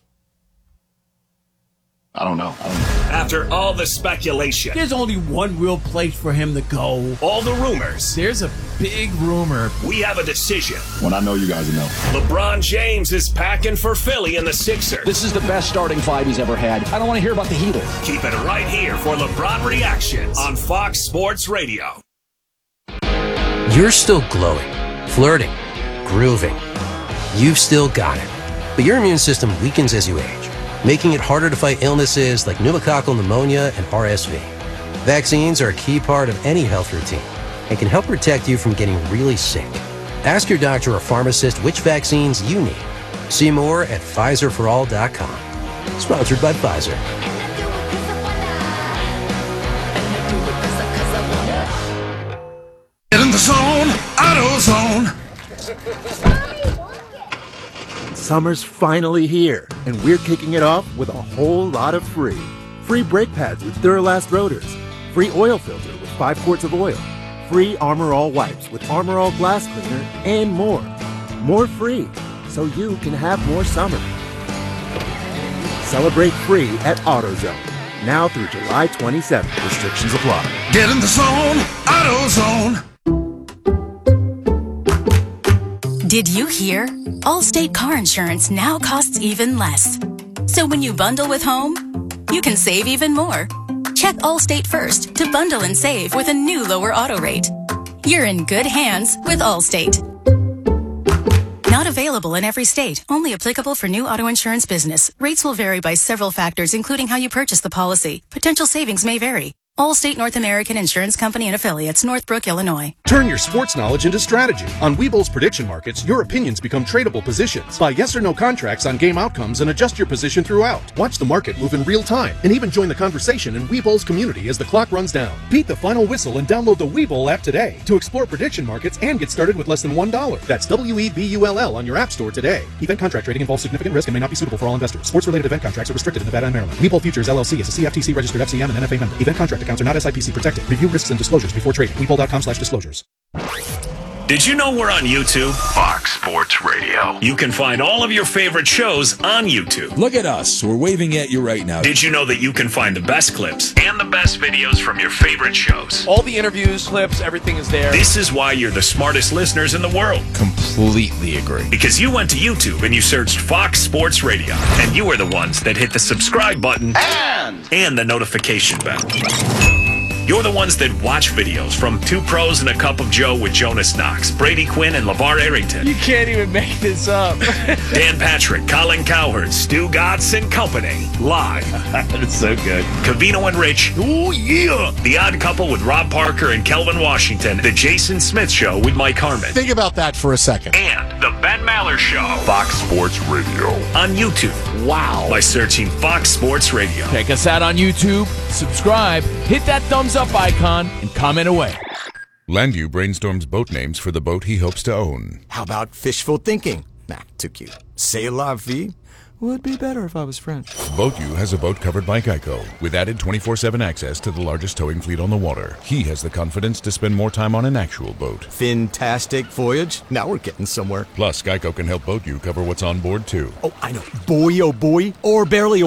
Speaker 4: I don't know. I don't know. After all the speculation,
Speaker 5: There's only one real place for him to go.
Speaker 4: all the rumors,
Speaker 5: There's a big rumor.
Speaker 4: we have a decision.
Speaker 6: When I know you guys know.
Speaker 4: LeBron James is packing for Philly and the Sixers.
Speaker 7: This is the best starting five he's ever had. I don't want to hear about the Heatles.
Speaker 4: Keep it right here for LeBron Reactions on Fox Sports Radio.
Speaker 15: You're still glowing, flirting, grooving. You've still got it. But your immune system weakens as you age, making it harder to fight illnesses like pneumococcal pneumonia and R S V. Vaccines are a key part of any health routine and can help protect you from getting really sick. Ask your doctor or pharmacist which vaccines you need. See more at Pfizer for all dot com. Sponsored by Pfizer.
Speaker 8: Get in the zone, AutoZone.
Speaker 11: Summer's finally here, and we're kicking it off with a whole lot of free. Free brake pads with Duralast rotors. Free oil filter with five quarts of oil. Free Armor All wipes with Armor All glass cleaner, and more. More free, so you can have more summer. Celebrate free at AutoZone. Now through July twenty-seventh. Restrictions apply.
Speaker 8: Get in the zone, AutoZone.
Speaker 19: Did you hear? Allstate car insurance now costs even less. So when you bundle with home, you can save even more. Check Allstate first to bundle and save with a new lower auto rate. You're in good hands with Allstate. Not available in every state. Only applicable for new auto insurance business. Rates will vary by several factors, including how you purchase the policy. Potential savings may vary. Allstate North American Insurance Company and Affiliates, Northbrook, Illinois.
Speaker 12: Turn your sports knowledge into strategy. On Webull's prediction markets, your opinions become tradable positions. Buy yes or no contracts on game outcomes and adjust your position throughout. Watch the market move in real time and even join the conversation in Webull's community as the clock runs down. Beat the final whistle and download the Webull app today to explore prediction markets and get started with less than one dollar. That's W E B U L L on your app store today. Event contract trading involves significant risk and may not be suitable for all investors. Sports-related event contracts are restricted in Nevada and Maryland. Webull Futures L L C is a C F T C registered F C M and N F A member. Event contract accounts are not S I P C protected. Review risks and disclosures before trading. Webull.com slash disclosures.
Speaker 4: Did you know we're on YouTube? Fox Sports Radio. You can find all of your favorite shows on YouTube.
Speaker 25: Look at us. We're waving at you right now.
Speaker 4: Did you know that you can find the best clips and the best videos from your favorite shows?
Speaker 5: All the interviews, clips, everything is there.
Speaker 4: This is why you're the smartest listeners in the world.
Speaker 25: Completely agree.
Speaker 4: Because you went to YouTube and you searched Fox Sports Radio, and you are the ones that hit the subscribe button and, and the notification bell. You're the ones that watch videos from Two Pros and a Cup of Joe with Jonas Knox, Brady Quinn, and LeVar Arrington.
Speaker 5: You can't even make this up.
Speaker 4: Dan Patrick, Colin Cowherd, Stu Gatz and Company, live.
Speaker 5: That's so good.
Speaker 4: Cavino and Rich, ooh yeah. The Odd Couple with Rob Parker and Kelvin Washington. The Jason Smith Show with Mike Harmon.
Speaker 26: Think about that for a second.
Speaker 4: And the Ben Maller Show. Fox Sports Radio. On YouTube.
Speaker 26: Wow.
Speaker 4: By searching Fox Sports Radio.
Speaker 5: Check us out on YouTube, subscribe, hit that thumbs up icon, and comment away.
Speaker 27: Landu brainstorms boat names for the boat he hopes to own.
Speaker 28: How about fishful thinking? Nah, too cute. C'est la vie. Would be better if I was French.
Speaker 27: BoatU has a boat covered by Geico, with added twenty-four seven access to the largest towing fleet on the water. He has the confidence to spend more time on an actual boat.
Speaker 28: Fantastic voyage. Now we're getting somewhere.
Speaker 27: Plus, Geico can help BoatU cover what's on board, too.
Speaker 28: Oh, I know. Boy, oh boy. Or barely awake.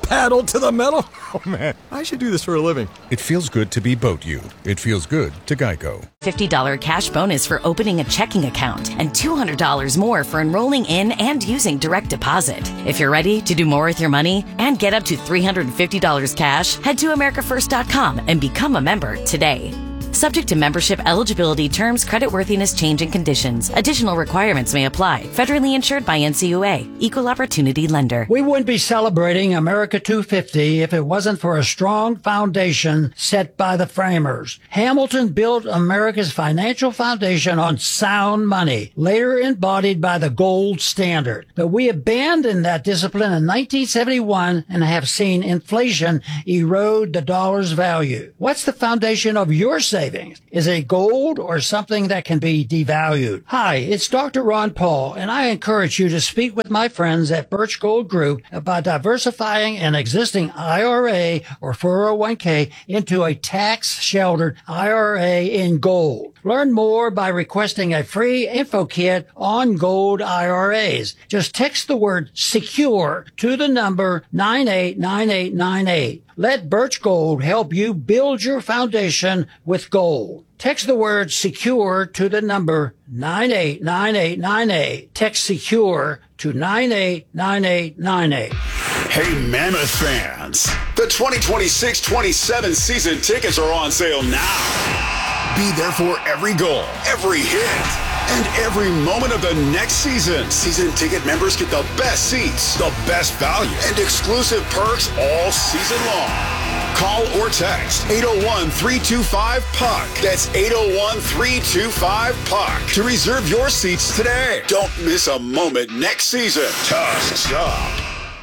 Speaker 28: Paddle to the metal? Oh, man. I should do this for a living.
Speaker 27: It feels good to be Boat You. It feels good to Geico.
Speaker 19: fifty dollars cash bonus for opening a checking account and two hundred dollars more for enrolling in and using direct deposit. If you're ready to do more with your money and get up to three hundred fifty dollars cash, head to america first dot com and become a member today. Subject to membership, eligibility, terms, creditworthiness, change, and conditions. Additional requirements may apply. Federally insured by N C U A. Equal Opportunity Lender.
Speaker 9: We wouldn't be celebrating America two fifty if it wasn't for a strong foundation set by the framers. Hamilton built America's financial foundation on sound money, later embodied by the gold standard. But we abandoned that discipline in nineteen seventy-one and have seen inflation erode the dollar's value. What's the foundation of your savings? Is it gold or something that can be devalued? Hi, it's Doctor Ron Paul, and I encourage you to speak with my friends at Birch Gold Group about diversifying an existing I R A or four oh one k into a tax-sheltered I R A in gold. Learn more by requesting a free info kit on gold I R As. Just text the word SECURE to the number nine eight nine eight nine eight. Let Birch Gold help you build your foundation with gold. Text the word SECURE to the number nine eight nine eight nine eight. Text SECURE to nine eight nine eight nine eight.
Speaker 4: Hey, Mammoth fans, the twenty twenty-six twenty-seven season tickets are on sale now. Be there for every goal, every hit, and every moment of the next season. Season ticket members get the best seats, the best value, and exclusive perks all season long. Call or text eight oh one, three two five, P U C. That's eight oh one, three two five, P U C to reserve your seats today. Don't miss a moment next season. Tusk up.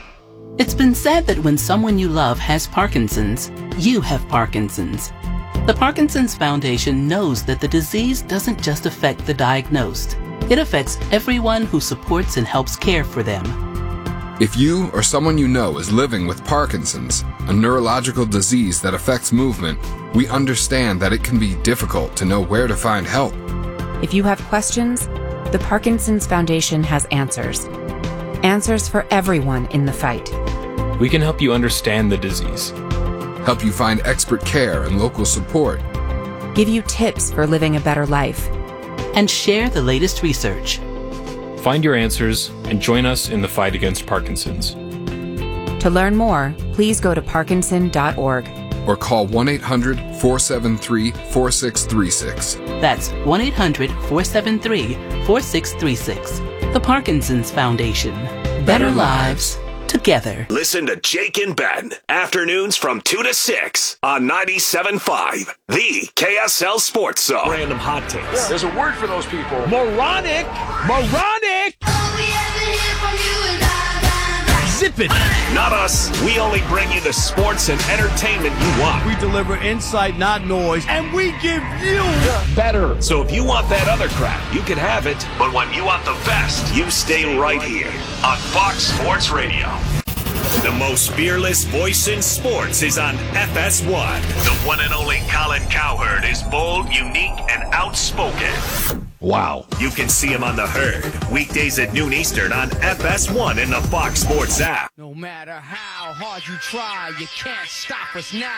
Speaker 10: It's been said that when someone you love has Parkinson's, you have Parkinson's. The Parkinson's Foundation knows that the disease doesn't just affect the diagnosed. It affects everyone who supports and helps care for them.
Speaker 13: If you or someone you know is living with Parkinson's, a neurological disease that affects movement, we understand that it can be difficult to know where to find help.
Speaker 14: If you have questions, the Parkinson's Foundation has answers. Answers for everyone in the fight.
Speaker 16: We can help you understand the disease,
Speaker 13: help you find expert care and local support,
Speaker 14: give you tips for living a better life,
Speaker 10: and share the latest research.
Speaker 16: Find your answers and join us in the fight against Parkinson's.
Speaker 14: To learn more, please go to parkinson dot org
Speaker 13: or call one eight hundred, four seven three, four six three six.
Speaker 10: That's one eight hundred, four seven three, four six three six. The Parkinson's Foundation. Better lives together.
Speaker 4: Listen to Jake and Ben, afternoons from two to six on ninety-seven point five, the K S L Sports Zone.
Speaker 6: Random hot takes.
Speaker 8: Yeah, there's a word for those people.
Speaker 6: Moronic! Moronic! Zip it!
Speaker 4: Not us. We only bring you the sports and entertainment you want.
Speaker 6: We deliver insight, not noise, and we give you
Speaker 4: better. So if you want that other crap, you can have it. But when you want the best, you stay right here on Fox Sports Radio. The most fearless voice in sports is on F S one. The one and only Colin Cowherd is bold, unique, and outspoken. Wow. You can see him on The Herd, weekdays at noon Eastern on F S one in the Fox Sports app.
Speaker 17: No matter how hard you try, you can't stop us now.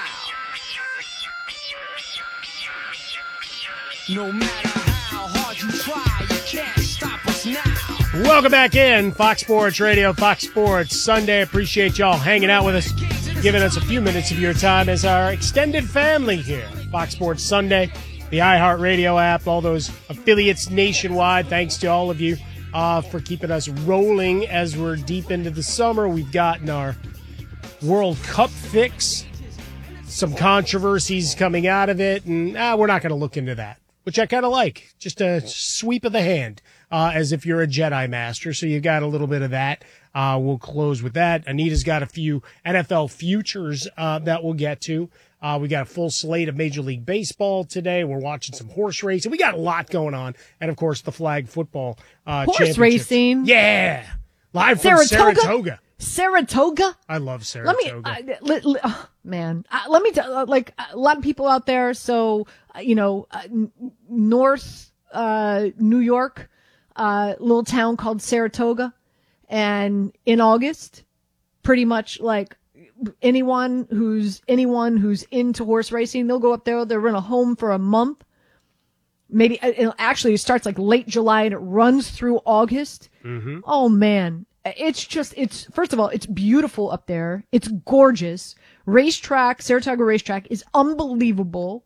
Speaker 17: No matter how hard you try, you can't stop us now.
Speaker 2: Welcome back in, Fox Sports Radio, Fox Sports Sunday. Appreciate y'all hanging out with us, giving us a few minutes of your time as our extended family here. Fox Sports Sunday. The iHeartRadio app, all those affiliates nationwide. Thanks to all of you uh, for keeping us rolling as we're deep into the summer. We've gotten our World Cup fix, some controversies coming out of it, and uh, we're not going to look into that, which I kind of like. Just a sweep of the hand, uh, as if you're a Jedi Master. So you got a little bit of that. Uh, we'll close with that. Anita's got a few N F L futures uh, that we'll get to. Uh, we got a full slate of Major League Baseball today. We're watching some horse racing. We got a lot going on. And, of course, the flag football uh,
Speaker 1: Horse racing?
Speaker 2: Yeah. Live from
Speaker 1: Saratoga?
Speaker 2: Saratoga.
Speaker 1: Saratoga?
Speaker 2: I love Saratoga.
Speaker 1: Let me, uh, li, li, oh, man, uh, let me tell, uh, like, a lot of people out there. So, uh, you know, uh, n- North uh, New York, uh, little town called Saratoga. And in August, pretty much like anyone who's anyone who's into horse racing, they'll go up there. They'll rent a home for a month. Maybe it actually starts like late July and it runs through August.
Speaker 2: Mm-hmm.
Speaker 1: Oh man, it's just it's first of all, it's beautiful up there. It's gorgeous. Racetrack, Saratoga Racetrack is unbelievable,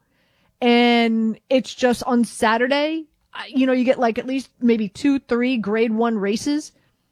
Speaker 1: and it's just on Saturday. You know, you get like at least maybe two, three Grade One races.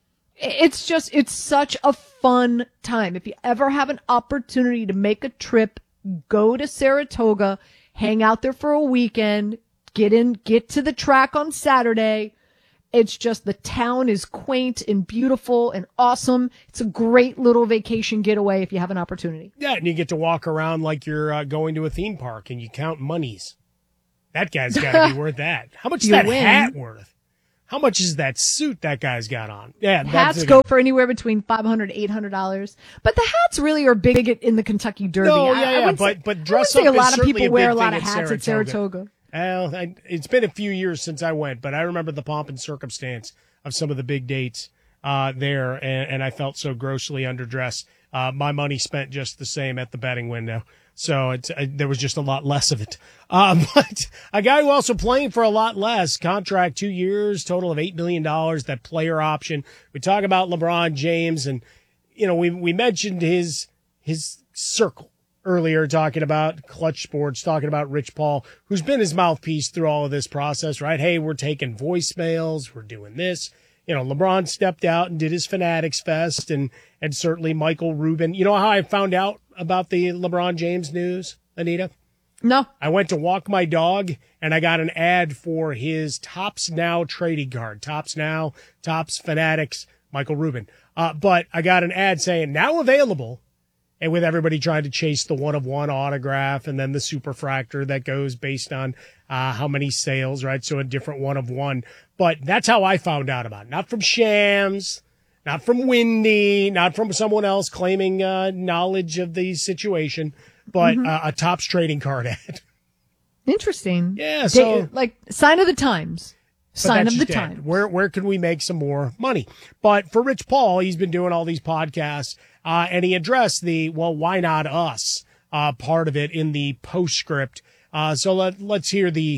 Speaker 1: It's just, it's such a fun time. If you ever have an opportunity to make a trip, go to Saratoga, hang out there for a weekend, get in, get to the track on Saturday. It's just, the town is quaint and beautiful and awesome. It's a great little vacation getaway if you have an opportunity.
Speaker 2: Yeah, and you get to walk around like you're uh, going to a theme park and you count monies. That guy's got to be worth that. How much is that
Speaker 1: win.
Speaker 2: hat worth? How much is that suit that guy's got on? Yeah,
Speaker 1: hats go for anywhere between five hundred dollars, eight hundred dollars. But the hats really are big in the Kentucky Derby.
Speaker 2: No, yeah,
Speaker 1: I,
Speaker 2: yeah,
Speaker 1: I would
Speaker 2: but
Speaker 1: say,
Speaker 2: but dress
Speaker 1: I would
Speaker 2: up
Speaker 1: say a lot
Speaker 2: is
Speaker 1: of people
Speaker 2: certainly a
Speaker 1: wear a
Speaker 2: big
Speaker 1: lot
Speaker 2: thing
Speaker 1: of hats at Saratoga.
Speaker 2: Well, I, it's been a few years since I went, but I remember the pomp and circumstance of some of the big dates uh, there, and, and I felt so grossly underdressed. Uh, my money spent just the same at the betting window. So it's, uh, there was just a lot less of it. Uh, but a guy who also playing for a lot less, contract two years, total of eight million dollars, that player option. We talk about LeBron James, and, you know, we, we mentioned his, his circle earlier, talking about Clutch Sports, talking about Rich Paul, who's been his mouthpiece through all of this process, right? Hey, we're taking voicemails. We're doing this. You know, LeBron stepped out and did his Fanatics Fest, and, and certainly Michael Rubin. You know how I found out about the LeBron James news, Anita?
Speaker 1: No.
Speaker 2: I went to walk my dog, and I got an ad for his Topps Now trading card. Topps Now, Topps Fanatics, Michael Rubin. Uh, but I got an ad saying, now available, and with everybody trying to chase the one-of-one autograph and then the superfractor that goes based on uh, how many sales, right? So a different one-of-one. But that's how I found out about it. Not from Shams, not from Wendy, not from someone else claiming uh, knowledge of the situation, but
Speaker 1: Mm-hmm.
Speaker 2: uh, a Topps trading card ad.
Speaker 1: Interesting.
Speaker 2: Yeah, so
Speaker 1: Da- like sign of the times.
Speaker 2: But
Speaker 1: Sign
Speaker 2: that's
Speaker 1: of the
Speaker 2: just it.
Speaker 1: times.
Speaker 2: Where where can we make some more money? But for Rich Paul, he's been doing all these podcasts, uh, and he addressed the, well, why not us, uh, part of it in the postscript. Uh, so let, let's hear the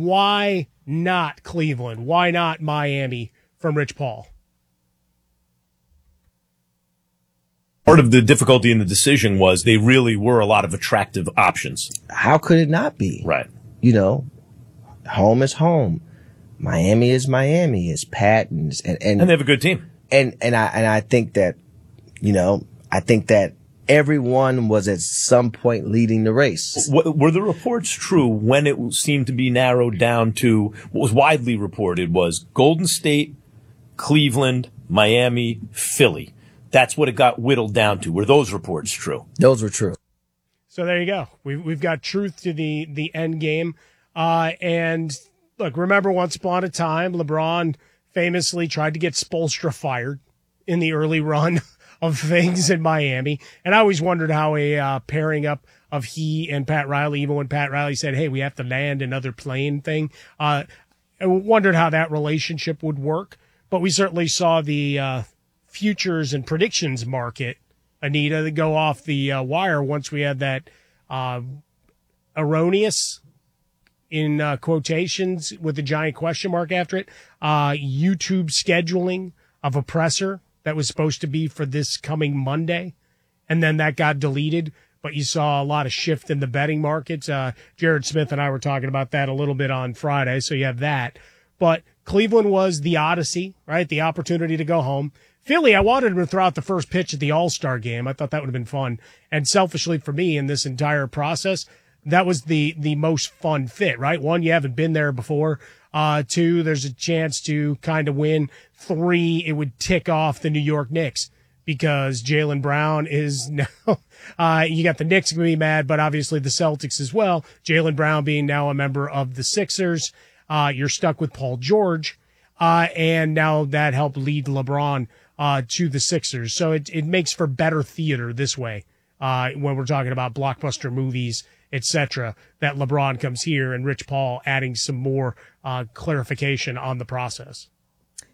Speaker 2: why not Cleveland, why not Miami from Rich Paul.
Speaker 3: Part of the difficulty in the decision was they really were a lot of attractive options.
Speaker 18: How could it not be?
Speaker 3: Right.
Speaker 18: You know, home is home. Miami is Miami. It's Pat and and, and
Speaker 3: And they have a good team.
Speaker 18: And and I and I think that, you know, I think that everyone was at some point leading the race.
Speaker 3: W- Were the reports true when it seemed to be narrowed down to what was widely reported was Golden State, Cleveland, Miami, Philly? That's what it got whittled down to. Were those reports true?
Speaker 18: Those were true.
Speaker 2: So there you go. We've, we've got truth to the, the end game. Uh, and look, remember once upon a time, LeBron famously tried to get Spoelstra fired in the early run of things in Miami. And I always wondered how a uh, pairing up of he and Pat Riley, even when Pat Riley said, hey, we have to land another plane thing, uh, I wondered how that relationship would work. But we certainly saw the uh, futures and predictions market, Anita, that go off the uh, wire once we had that uh, erroneous, in uh, quotations with a giant question mark after it, uh, YouTube scheduling of a presser that was supposed to be for this coming Monday. And then that got deleted. But you saw a lot of shift in the betting markets. Uh, Jared Smith and I were talking about that a little bit on Friday. So you have that. But Cleveland was the odyssey, right? The opportunity to go home. Philly, I wanted him to throw out the first pitch at the All-Star game. I thought that would have been fun. And selfishly for me in this entire process, that was the, the most fun fit, right? One, you haven't been there before. Uh, two, there's a chance to kind of win. Three, it would tick off the New York Knicks because Jaylen Brown is now, uh, you got the Knicks going to be mad, but obviously the Celtics as well. Jaylen Brown being now a member of the Sixers. Uh, you're stuck with Paul George. Uh, and now that helped lead LeBron, uh, to the Sixers. So it, it makes for better theater this way, uh, when we're talking about blockbuster movies, et cetera, that LeBron comes here and Rich Paul adding some more uh, clarification on the process.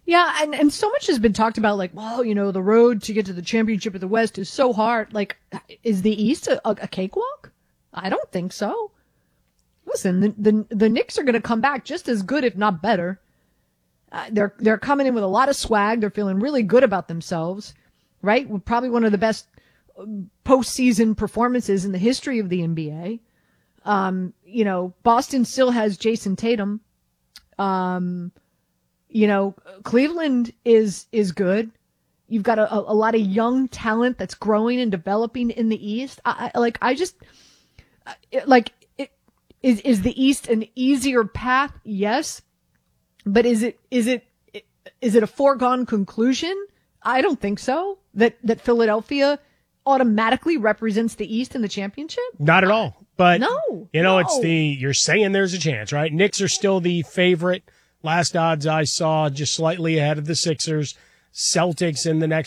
Speaker 1: Yeah, and, and so much has been talked about, like, well, you know, the road to get to the championship of the West is so hard. Like, is the East a, a cakewalk? I don't think so. Listen, the the, the Knicks are going to come back just as good, if not better. Uh, they're they're coming in with a lot of swag. They're feeling really good about themselves, right? Probably one of the best postseason performances in the history of the N B A. Um, you know, Boston still has Jason Tatum. Um, you know, Cleveland is is good. You've got a, a lot of young talent that's growing and developing in the East. I, I like I just like it, is is the East an easier path? Yes, but is it is it is it a foregone conclusion? I don't think so. That that Philadelphia automatically represents the East in the championship?
Speaker 2: Not at all. But,
Speaker 1: no,
Speaker 2: you know,
Speaker 1: no.
Speaker 2: it's the, you're saying there's a chance, right? Knicks are still the favorite. Last odds I saw, just slightly ahead of the Sixers. Celtics in the next